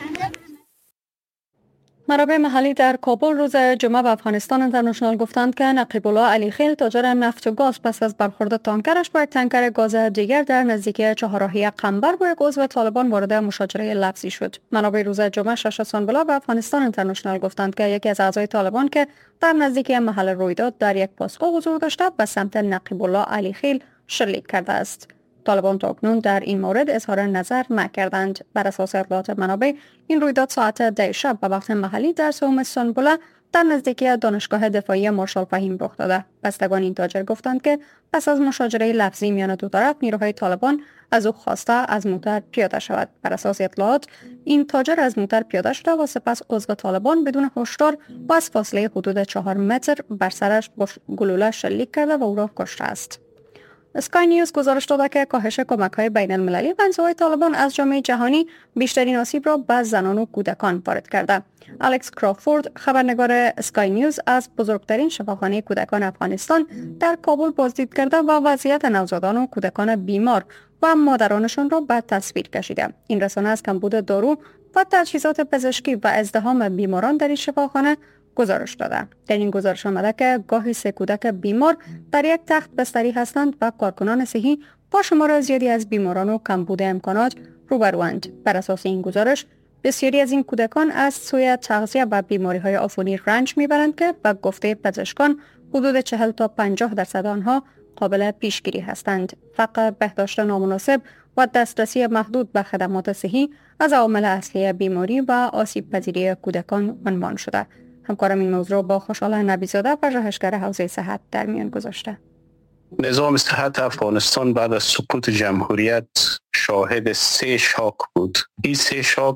منابع محلی در کابل روز جمعه به افغانستان اینترنشنال گفتند که نقیب الله علی خیل، تاجر نفت و گاز، پس از برخورد تانکرش با یک تانکر گاز دیگر در نزدیکی چهارراهی قنبر با یک عضو طالبان وارد مشاجره لفظی شد. منابع روز جمعه شش سانبلا به افغانستان اینترنشنال گفتند که یکی از اعضای طالبان که در نزدیکی محل رویداد در یک پاسگاه حضور داشته به سمت نقیب الله علی خیل شلیک کرده است. طالبان تاکنون در این مورد اظهار نظر نکردند. بر اساس اطلاعات منابع، این رویداد ساعت ده شب به وقت محلی در سوم سنبله در نزدیکی دانشگاه دفاعی مارشال فهیم رخ داده. بستگان این تاجر گفتند که پس از مشاجره لفظی میان دو طرف، نیروهای طالبان از او خواسته از موتر پیاده شود. بر اساس اطلاعات، این تاجر از موتر پیاده شده و سپس عضو طالبان بدون هشدار با از فاصله حدود چهار متر بر سرش گلوله شلیک کرده و او را کشته است. اسکای نیوز گزارش داده که کاهش کمک‌های بین المللی و انزوای طالبان از جامعه جهانی بیشترین آسیب را به زنان و کودکان وارد کرده. الکس کرافورد، خبرنگار اسکای نیوز، از بزرگترین شفاخانه کودکان افغانستان در کابل بازدید کرده و وضعیت نوزادان و کودکان بیمار و مادرانشان را به تصویر کشیده. این رسانه از کمبود دارو و تجهیزات پزشکی و ازدحام بیماران در این شفاخانه گزارش داده. در این گزارش آمده که گاهی سه کودک بیمار در یک تخت بستری هستند و کارکنان صحی با شمار زیادی از بیماران و کمبود امکانات روبروند. بر اساس این گزارش، بسیاری از این کودکان از سوی تغذیه و بیماری‌های عفونی رنج میبرند که به گفته پزشکان حدود چهل تا پنجاه درصد آنها قابل پیشگیری هستند. فقر، بهداشت نامناسب و دسترسی محدود به خدمات صحی از عوامل اصلی بیماری و آسیب پذیری کودکان عنوان شده. همکارم این موضوع با خوشحال نبی‌زاده، پژوهشگر حوزه صحت، در میان گذاشته. نظام صحت افغانستان بعد از سقوط جمهوریت شاهد سه شاک بود. این سه شاک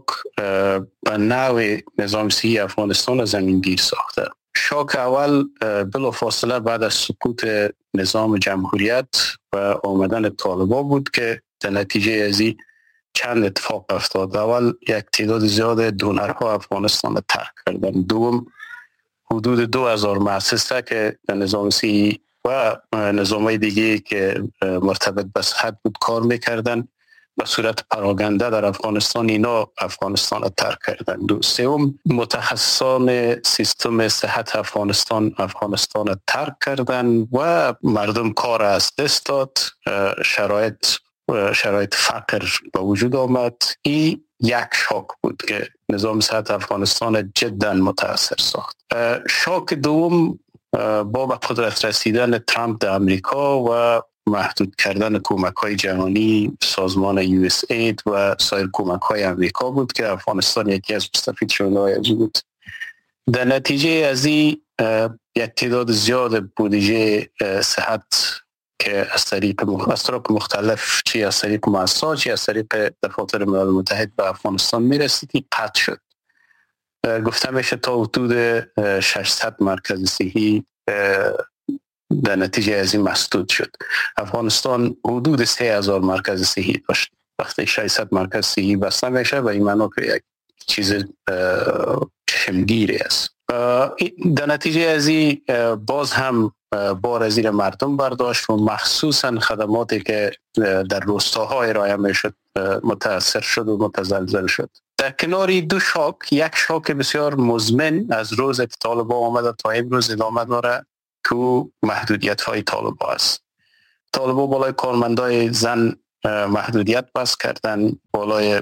به نوع نظام صحی افغانستان زمین گیر ساخته. شاک اول بلافاصله بعد از سقوط نظام جمهوریت و آمدن طالبان بود که در نتیجه از این چند اتفاق افتاد. اول یک تعداد زیاد دونرها افغانستان را ترک کردن. دوم، حدود دو هزار مؤسسه که در نظام صحی و نظامهای دیگه که مرتبط به صحت بود کار میکردن به صورت پراگنده در افغانستان، اینا افغانستان را ترک کردن. دو سوم، متخصصان سیستم صحت افغانستان افغانستان را ترک کردن و مردم کار از دست داد. شرایط شرایط فقر به وجود آمد. این یک شاک بود که نظام صحت افغانستان جدا متاثر ساخت. شاک دوم با به قدرت رسیدن ترامپ در امریکا و محدود کردن کمک های جهانی، سازمان یو اس اید و سایر کمک های امریکا بود که افغانستان یکی از مستفید شده از بود. در نتیجه از این یک تعداد زیاد بودجه صحت که از طریق مختلف، چی از طریق مؤسسات، چی از طریق دفاتر ملل متحد به افغانستان میرسید، قطع شد. گفته میشه تا حدود ششصد مرکز صحی در نتیجه از این مسدود شد. افغانستان حدود سه هزار مرکز صحی داشت. وقتی ششصد مرکز صحی بسته میشه و این معنی که یک چیز چشمگیری است. در نتیجه از این باز هم بار از زیر مردم برداشت و مخصوصا خدماتی که در روستاها ارائه میشد متاثر شد و متزلزل شد. در کنار دو شاک، یک شاک بسیار مزمن از روز طالبان آمده تا امروز ادامه داره که محدودیت های طالبان است. طالبان بالای کارمندای زن محدودیت بس کردن، بالای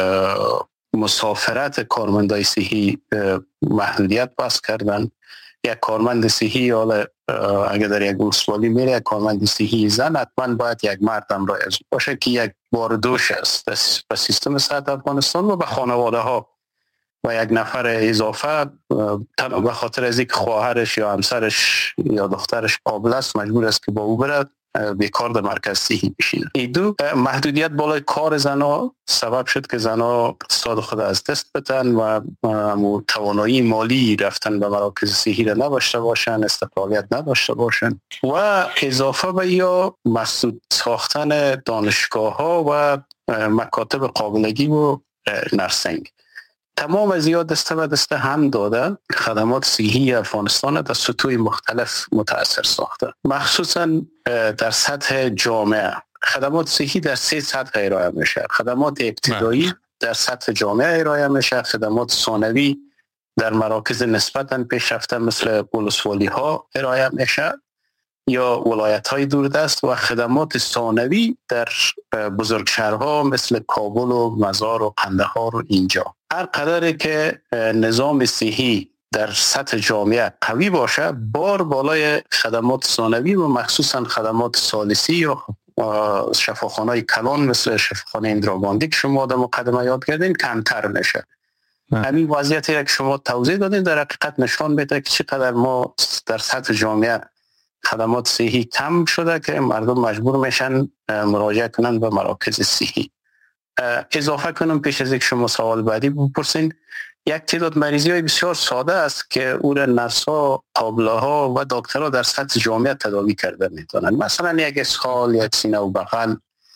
مسافرت کارمندای صحی محدودیت بس کردن. یک کارمند صحی، حالا اگر در یک ولسوالی میره، یک کارمند صحی زن حتما باید یک مرد همراه باشه که یک بار دوش است به سیستم صحت افغانستان و به خانواده ها و یک نفر اضافه به خاطر از اینکه خواهرش یا همسرش یا دخترش قابل است مجبور است که با او برد. بیکار در مرکز صحی بشینن. این دو محدودیت بالای کار زنها سبب شد که زنها اقتصاد خود از دست بدن و توانایی مالی رفتن به مراکز صحی را نداشته باشن، استقلالیت نداشته باشن و اضافه به یا مسدود ساختن دانشگاه ها و مکاتب قابلگی و نرسنگ. تمام از یا دسته و دسته هم داده خدمات صحی افغانستان در سطوح مختلف متاثر ساخته، مخصوصا در سطح جامعه. خدمات صحی در سه سطح ارائه میشه. خدمات ابتدایی در سطح جامعه ارائه میشه، خدمات ثانوی در مراکز نسبتاً پیشرفته مثل ولسوالی ها ارائه میشه یا ولایت های دوردست، و خدمات ثانوی در بزرگشهرها مثل کابل و مزار و قندهار و اینجا. هر قدر که نظام صحی در سطح جامعه قوی باشه، بار بالای خدمات ثانوی و مخصوصا خدمات ثالثی یا شفاخانه‌های کلان مثل شفاخانه اندراگاندی که شما در مقدمه یاد کردین کمتر میشه. همین وضعیتی که شما توضیح دادین در حقیقت نشان میده که چقدر ما در سطح جامعه خدمات صحی کم شده که مردم مجبور میشن مراجعه کنن به مراکز صحی. اضافه کنم پیش از اینکه شما سوال بعدی بپرسین، یک تعداد مریضی های بسیار ساده است که او را نرس ها، قابله ها و دکترها در سطح جامعه تداوی کرده میتونن. مثلا یک اسهال، یک سینه و بغل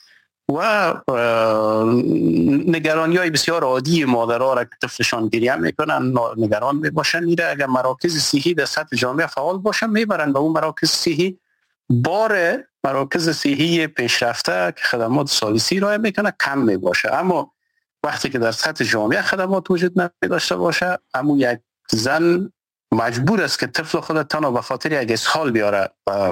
و نگرانی های بسیار عادی مادرها را که طفلشان گریه میکنن نگران میباشن، ایره اگر مراکز صحی در سطح جامعه فعال باشن میبرن به اون مراکز صحی. بار مراکز صحی پیشرفته که خدمات ثالثی ارائه میکنه کم میباشه، اما وقتی که در سطح جامعه خدمات وجود نداشته باشه، اما یک زن مجبور است که طفل خود تنها به خاطر یک اسهال بیاره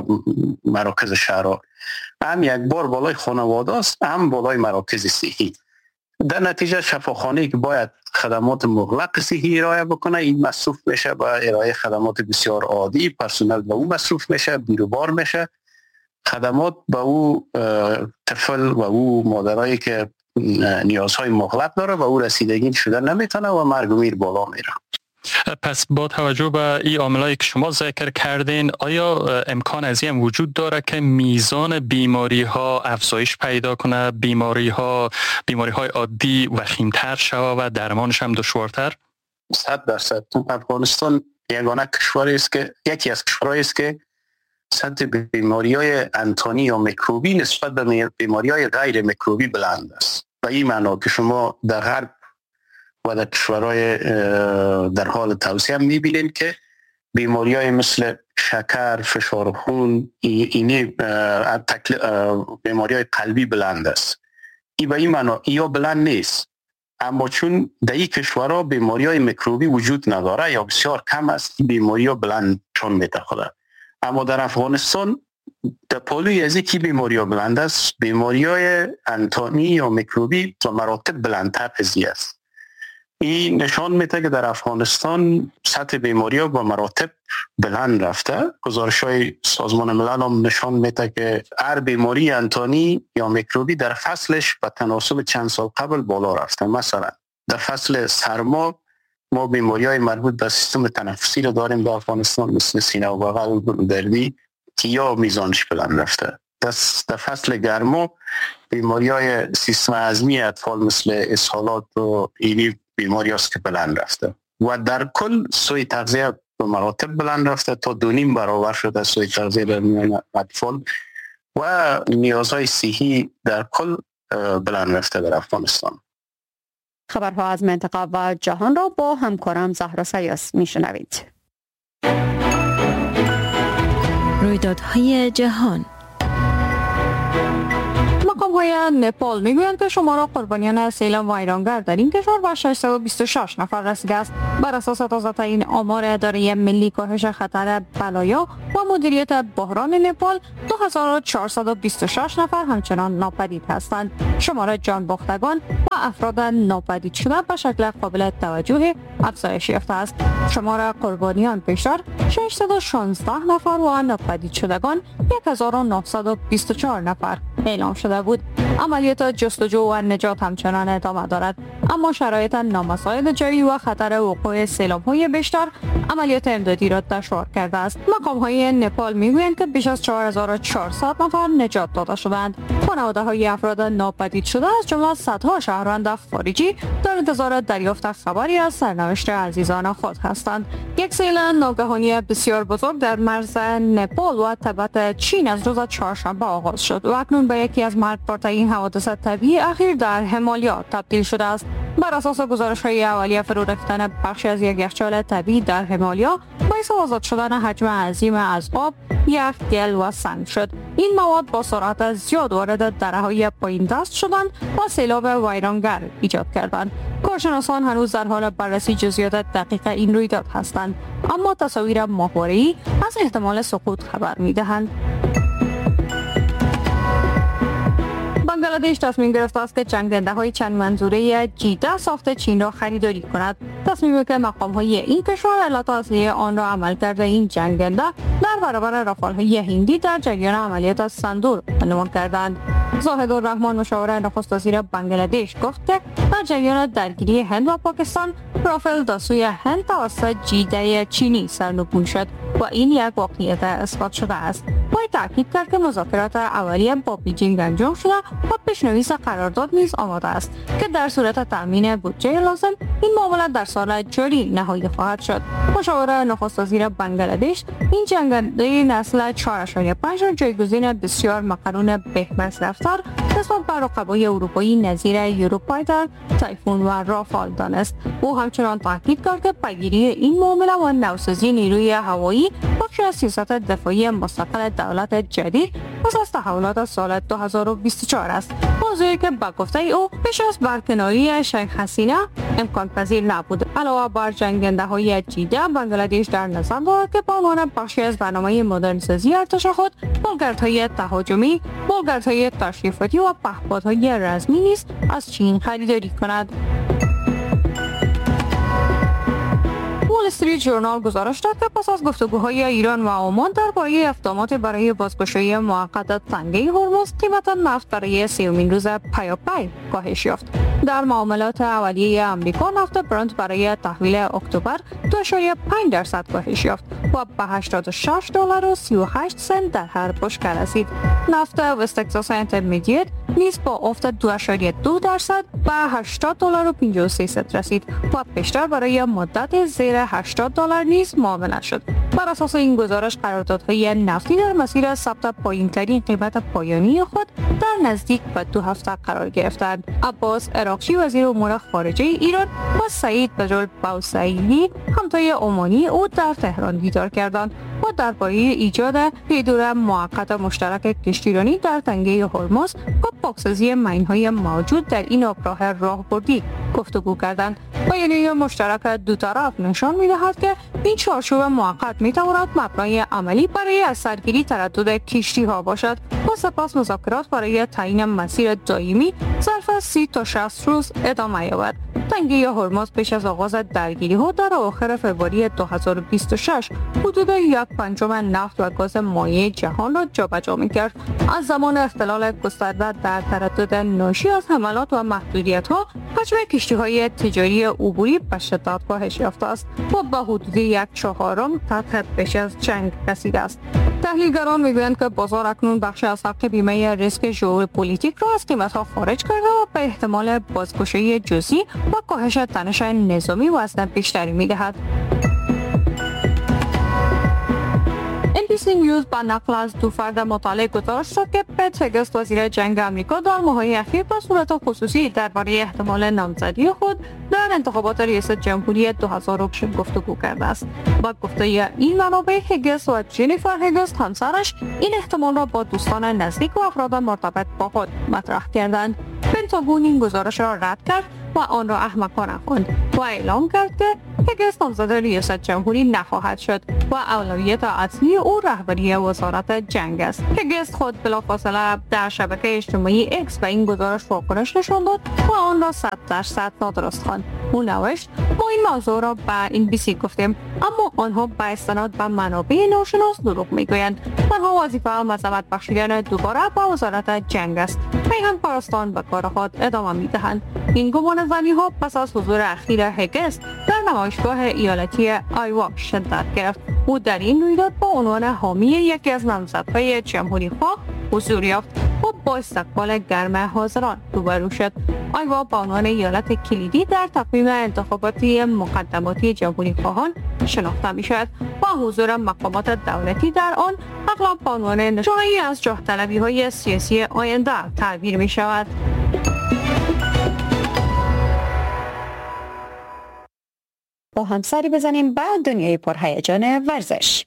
مراکز شهرها، هم یک بار بالای خانواده است هم بالای مراکز صحی. در نتیجه شفاخانه‌ای که باید خدمات مغلق صحی ارائه بکنه، این مصروف میشه با ارائه خدمات بسیار عادی، پرسنل به او مصروف میشه، بیروبار میشه، خدمات به او طفل و او مادرایی که نیازهای مغلق داره و او رسیدگی شده نمیتونه و مرگ و میر بالا میره. پس با توجه به این عاملایی که شما ذکر کردین، آیا امکان از این وجود داره که میزان بیماری ها افزایش پیدا کنه، بیماری ها بیماری های عادی وخیمتر شود و درمانش هم دشوارتر؟ صد درصد. افغانستان یگانه کشوری است که یکی از کشورهایی است که سطح بیماری های انتانی یا میکروبی نسبت به بیماری های غیر میکروبی بلند است. و این معنا که شما در غرب و در کشورهای در حال توسعه هم میبینید که بیماری های مثل شکر، فشار خون، اینی بیماری های قلبی بلند است. این به این معنا یا بلند نیست، اما چون در این کشورها بیماری های میکروبی وجود نداره یا بسیار کم است، این بیماری ها بلند چون میتخوره. اما در افغانستان در پالوی از اینکه بیماری ها بلند است، بیماری های انتانی یا میکروبی تا مراتب بلندتر از این است. این نشان میده که در افغانستان سطح بیماری ها با مراتب بلند رفته. گزارش های سازمان ملل هم نشان میده که هر بیماری انتانی یا میکروبی در فصلش به تناسب چند سال قبل بالا رفته. مثلا در فصل سرما ما بیماری های مربوط به سیستم تنفسی رو داریم در افغانستان مثل سینه و بغل، دردی که یا میزانش بلند رفته. در فصل گرما بیماری های سیستم هضمی اطفال مثل اسهالات و ایلی بیماری هست که بلند رفته و در کل سوی تغذیه به مراتب بلند رفته تا دو نیم برابر شده سوی تغذیه در میان اطفال و نیازهای صحی در کل بلند رفته در افغانستان. خبرها از منطقه و جهان را با همکارم زهرا سیاس میشنوید. رویدادهای جهان. مقام‌های نپال میگویند که شمار قربانیان سیل ویرانگر در این کشور به ششصد و بیست و شش نفر رسیده است. بر اساس تازه‌ترین آمار اداره ملی کاهش خطر بلایا و مدیریت بحران نپال، دو هزار و چهارصد و بیست و شش نفر همچنان ناپدید هستند. شمار جان باختگان و افراد ناپدید شده به شکل قابل توجه افزایش یافته است. شمار قربانیان پیشتر ششصد و شانزده نفر و ناپدید شدگان یک هزار و نهصد و بیست و چهار نفر اعلام شده بود. نبود. عملیات جستجو و نجات همچنان ادامه دارد، اما شرایط نامساعد جوی و خطر وقوع سیلاب‌های بیشتر عملیات امدادی را دشوار کرده است. مقام‌های نپال میگویند که بیش از چهار هزار و چهارصد نفر نجات داده شدند. خانواده‌های افراد ناپدید شده از جمله صدها شهروند خارجی در انتظار دریافت خبری از سرنوشت عزیزان خود هستند. یک سیل ناگهانی بسیار بزرگ در مرز نپال و تبت چین از روز چهارشنبه آغاز شد و اکنون به یکی از مرگبارترین حوادث طبیعی اخیر در همالیا تبدیل شده است. بر اساس گزارش‌های اولیه، فرو رفتن بخشی از یک یخچال طبیعی در همالیا باعث آزاد شدن حجم عظیم از آب، یخ، گل و سنگ شد. این مواد با سرعت زیاد وارد دره‌های پایین دست شدند و سیلاب ویرانگر ایجاد کردند. کارشناسان هنوز در حال بررسی جزئیات دقیق این رویداد هستند، اما تصاویر ماهواره‌ای از احتمال سقوط خبر می‌دهند. بنگلادش تصمیم گرفته است که جنگنده‌های چند منظوره جی ده ساخت چین را خریداری کند. تصمیمی که مقام‌های این کشور علت اصلی آن را عمل کرده این جنگنده در برابر رافال‌های هندی در جریان عملیات سندور عنوان کردند. زاهد الرحمن، مشاور نخست وزیر بنگلادش، گفت که در جریان درگیری هند و پاکستان رافال داسوی هند توسط جی ده چینی سرنگون شد و این یک واقعیت اثبات شده است. وی تاکید کرد که مذاکرات اولیه با بیجینگ انجام شده و پیشنویس قرارداد نیز آماده است که در صورت تامین بودجه لازم این معامله در سال جاری نهایی خواهد شد. مشاور نخست وزیر بنگلادش این جنگنده نسل چهار ممیز پنج را جایگزین بسیار مقرون بهمصرف‌تر نسبت به رقبای اروپایی نظیر یوروفایتر، تایفون و رافال دانست. او همچنان تاکید کرد که پیگیری این معامله و نوسازی نیروی هوایی بخشی از سیاست دفاعی مستقل دولت جدید پس از تحولات سال دو هزار و بیست و چهار است، موضوعی که به گفته او پیش از برکناری شیخ حسینه امکان پذیر نبود. علاوه بر جنگنده های جی ده، بنگلادش در نظر دارد که به عنوان بخشی از برنامه مدرنسازی ارتش خود بالگردهای تهاجمی، بالگردهای تشریفاتی و پهپادهای رزمی نیز از چین خریداری کند. وال استریت ژورنال گزارش داد که پس از گفتگوهای ایران و عمان درباره اقدامات برای بازگشایی موقت تنگه هرمز، قیمت نفت برای سومین روز پیاپی کاهش یافت. در معاملات اولیه آمریکا، نفت برنت برای تحویل اکتبر دو ممیز پنج درصد کاهش یافت و به هشتاد و شش دلار و سی و هشت سنت در هر بشکه رسید. نفت وست تگزاس اینترمدییت نیز با افت دو ممیز دو درصد به هشتاد دلار و پنجاه و سه سنت رسید و بیشتر برای مدت زیر هشتاد دلار نیز معامله شد. بر اساس این گزارش، قراردادهای نفتی در مسیر ثبت پایین‌ترین قیمت پایانی خود در نزدیک به دو هفته قرار گرفتند. عباس عراقچی، وزیر امور خارجه ایران، و سعید بجل بوسعیدی، همتای عمانی او، در تهران دیدار کردند و درباره ایجاد پیدور موقت مشترک کشتیرانی در تنگه هرمز و پاکسازی ماین‌های موجود در این آبراه راهبردی گفتگو کردند. بیانیه مشترک دو طرف نشان می‌دهد که این چارچوب موقت می‌تواند مبنای عملی برای از سرگیری تردد کشتی‌ها باشد و سپس مذاکرات برای تعیین مسیر دائمی ظرف سی تا شصت روز ادامه یابد. تنگه هرمز پیش از آغاز درگیری‌ها در اواخر فوریه دو هزار و بیست و شش حدود یک پنجم نفت و گاز مایع جهان را جابجا می‌کرد. از زمان اختلال گسترده در تردد ناشی از حملات و محدودیت‌ها، حجم کشتی‌های تجاری عبوری به شدت کاهش یافته است و به حدود یک چهارم تحت پیش از جنگ رسیده است. تحلیلگران می‌گویند که بازار اکنون بخش از حق بیمه ریسک ژئوپلیتیک را از قیمت‌ها خارج کرده و به احتمال بازگشایی جزئی و کاهش تنش نظامی وزن بیشتری می‌دهد. ام بی سی نیوز با نقل از دو فرد مطلع گزارش داد که پت هگست، وزیر جنگ آمریکا، در ماه‌های اخیر به صورت خصوصی درباره احتمال نامزدی خود در انتخابات ریاست جمهوری دو هزار و بیست گفتگو کرده است. با گفته این منابع، هگست و جنیفر هگست، همسرش، این احتمال را با دوستان نزدیک و افراد مرتبط با خود مطرح کردند. پنتاگون این گزارش را رد کرد و آن را احمقانه خواند و اعلام کرد که هگست نامزد ریاست جمهوری نخواهد شد و اولویت اصلی او رهبری وزارت جنگ است. هگست خود بلافاصله در شبکه اجتماعی اکس به این گزارش واکنش نشان داد و آن را صد درصد نادرست خواند. او نوشت ما این موضوع را به این بی سی گفتیم اما آنها به استناد به منابع ناشناس دروغ میگویند. تنها وظیفه مذمت بخشیدن دوباره به وزارت جنگ است. میهن پرستان به کار خود ادامه میدهند. این گمان زنی ها پس از حضور اخیر هگس در نمایشگاه ایالتی آیوا شدت گرفت. او در این رویداد با عنوان حامی یکی از نامزدهای جمهوری خواه حضور یافت و با استقبال گرم حاضران روبرو شد. آیوا با عنوان ایالت کلیدی در تقویم انتخاباتی مقدماتی جمهوری خواهان شناخته می شود و حضور مقامات دولتی در آن اغلب با عنوان نشانه‌ای از جاه طلبی های سیاسی آینده تعبیر می شود. با هم سری بزنیم به دنیای پرهیجان ورزش.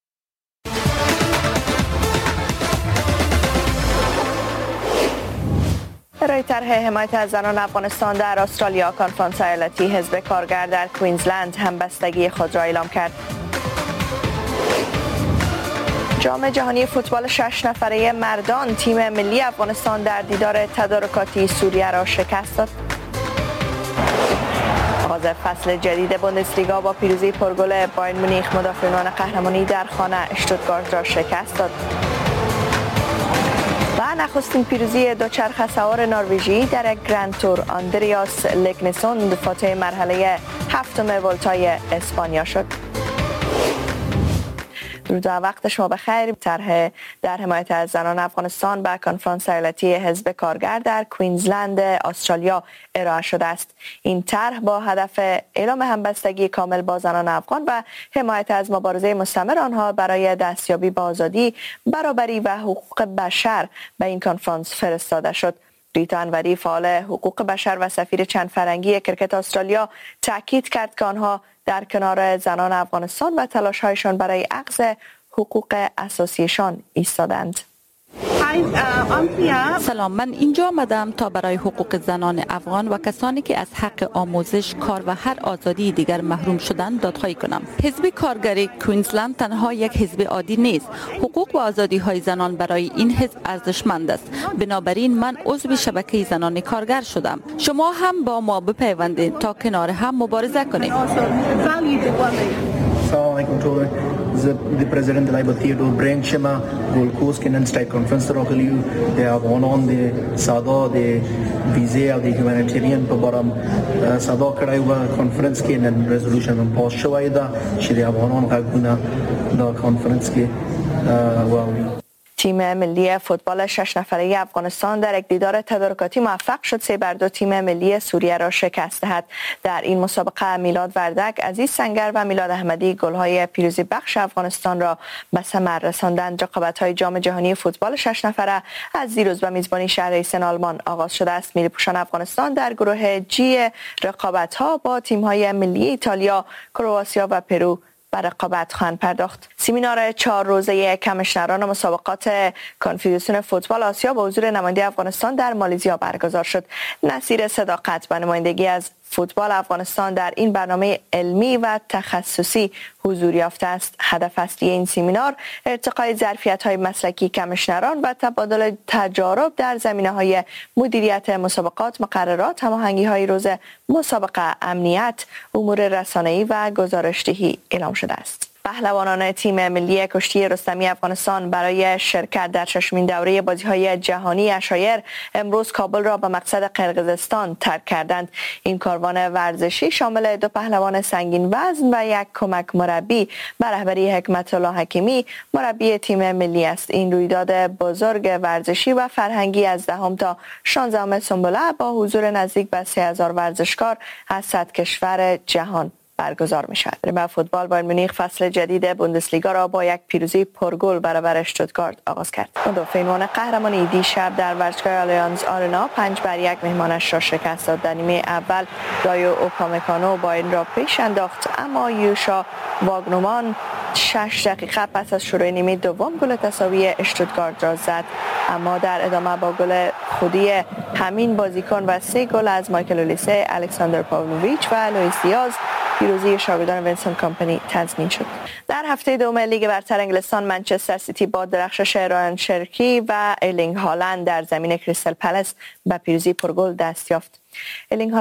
برای طرح حمایت از زنان افغانستان در استرالیا، کنفرانس ایالتی حزب کارگر در کوینزلند همبستگی خود را اعلام کرد. جام جهانی فوتبال شش نفره مردان، تیم ملی افغانستان در دیدار تدارکاتی سوریه را شکست داد. آغاز فصل جدید بوندسلیگا با پیروزی پرگل بایر مونیخ، مدافعان قهرمانی در خانه اشتوتگارت را شکست داد. و نخستین پیروزی دوچرخه سوار نروژی در یک گرند تور، آندریاس لگنسون فاتح مرحله هفتم ولتای اسپانیا شد. درود و وقت شما بخیر. طرح در حمایت از زنان افغانستان به کنفرانس ایالتی حزب کارگر در کوینزلند استرالیا ارائه شده است. این طرح با هدف اعلام همبستگی کامل با زنان افغان و حمایت از مبارزه مستمر آنها برای دستیابی به آزادی، برابری و حقوق بشر به این کنفرانس فرستاده شد. ریتا انوری، فعال حقوق بشر و سفیر چند فرنگی کرکت استرالیا، تاکید کرد که آنها در کنار زنان افغانستان و تلاش‌هایشان برای اخذ حقوق اساسیشان ایستادند. سلام، من اینجا آمدم تا برای حقوق زنان افغان و کسانی که از حق آموزش، کار و هر آزادی دیگر محروم شدند دادخواهی کنم. حزب کارگری کوینزلند تنها یک حزب عادی نیست. حقوق و آزادی های زنان برای این حزب ارزشمند است. بنابراین من عضو شبکه زنان کارگر شدم. شما هم با ما بپیوندید تا کنار هم مبارزه کنیم. سلام علیکم. زه د پرزیدنت لایبل تیودور برند شما ګولډ کوست کې نن سټیټ کنفرنس ته راغلیو د افغانان د ساده د ویزې او د هیومانیټیرین په اړه صدا کړی و. کنفرنس کې نن ریزولوشن هم پاس شوی ده چې د افغانان غږونه د کنفرنس کې واوري. تیم ملی فوتبال شش نفره افغانستان در یک دیدار تدارکاتی موفق شد سه بر دو تیم ملی سوریه را شکست دهد. در این مسابقه میلاد وردک، عزیز سنگر و میلاد احمدی گل‌های پیروزی بخش افغانستان را به ثمر رساندند. رقابت‌های جام جهانی فوتبال شش نفره از دیروز به میزبانی شهر ایسن آلمان آغاز شده است. ملی‌پوشان افغانستان در گروه جی رقابت‌ها با تیم‌های ملی ایتالیا، کرواتیا و پرو به رقابت خواهند پرداخت. سمینار چهار روزه کمیشنران مسابقات کنفدراسیون فوتبال آسیا با حضور نماینده افغانستان در مالزیا برگزار شد. نصیر صداقت به نمایندگی از فوتبال افغانستان در این برنامه علمی و تخصصی حضور یافته است. هدف اصلی این سمینار ارتقای ظرفیت‌های مسلکی کمیشنران و تبادل تجارب در زمینه‌های مدیریت مسابقات، مقررات، هماهنگی‌های روز مسابقه، امنیت، امور رسانه‌ای و گزارش‌دهی اعلام شده است. پهلوانان تیم ملی کشتی رستمی افغانستان برای شرکت در ششمین دوره بازی‌های جهانی عشایر امروز کابل را به مقصد قرقیزستان ترک کردند. این کاروان ورزشی شامل دو پهلوان سنگین وزن و یک کمک مربی به رهبری حکمت الله حکیمی مربی تیم ملی است. این رویداد بزرگ ورزشی و فرهنگی از دهم تا شانزدهم سنبله با حضور نزدیک به سه هزار ورزشکار از صد کشور جهان برگزار می شود. در فوتبال بایر مونیخ فصل جدید بوندسلیگا را با یک پیروزی پرگل برابر اشتوتگارت آغاز کرد. مدافعان قهرمانی دیشب در ورزشگاه آلیانز آرنا پنج بر یک مهمانش را شکست داد. در نیمه اول دایو اوپامکانو بایر را پیش انداخت، اما یوشا واگنومان شش دقیقه پس از شروع نیمه دوم گل تساوی اشتوتگارت را زد، اما در ادامه با گل خودی همین بازیکن و سه گل از مایکل اولیسه، الکساندر پاولویچ و لوئیس دیاز پیروزی شاگردان وینسنت کامپنی تضمین شد. در هفته دوم لیگ برتر انگلستان منچستر سیتی با درخشش رایان شرکی و ایرلینگ هالند در زمین کریستال پالاس به پیروزی پرگل دست یافت. ایرلینگ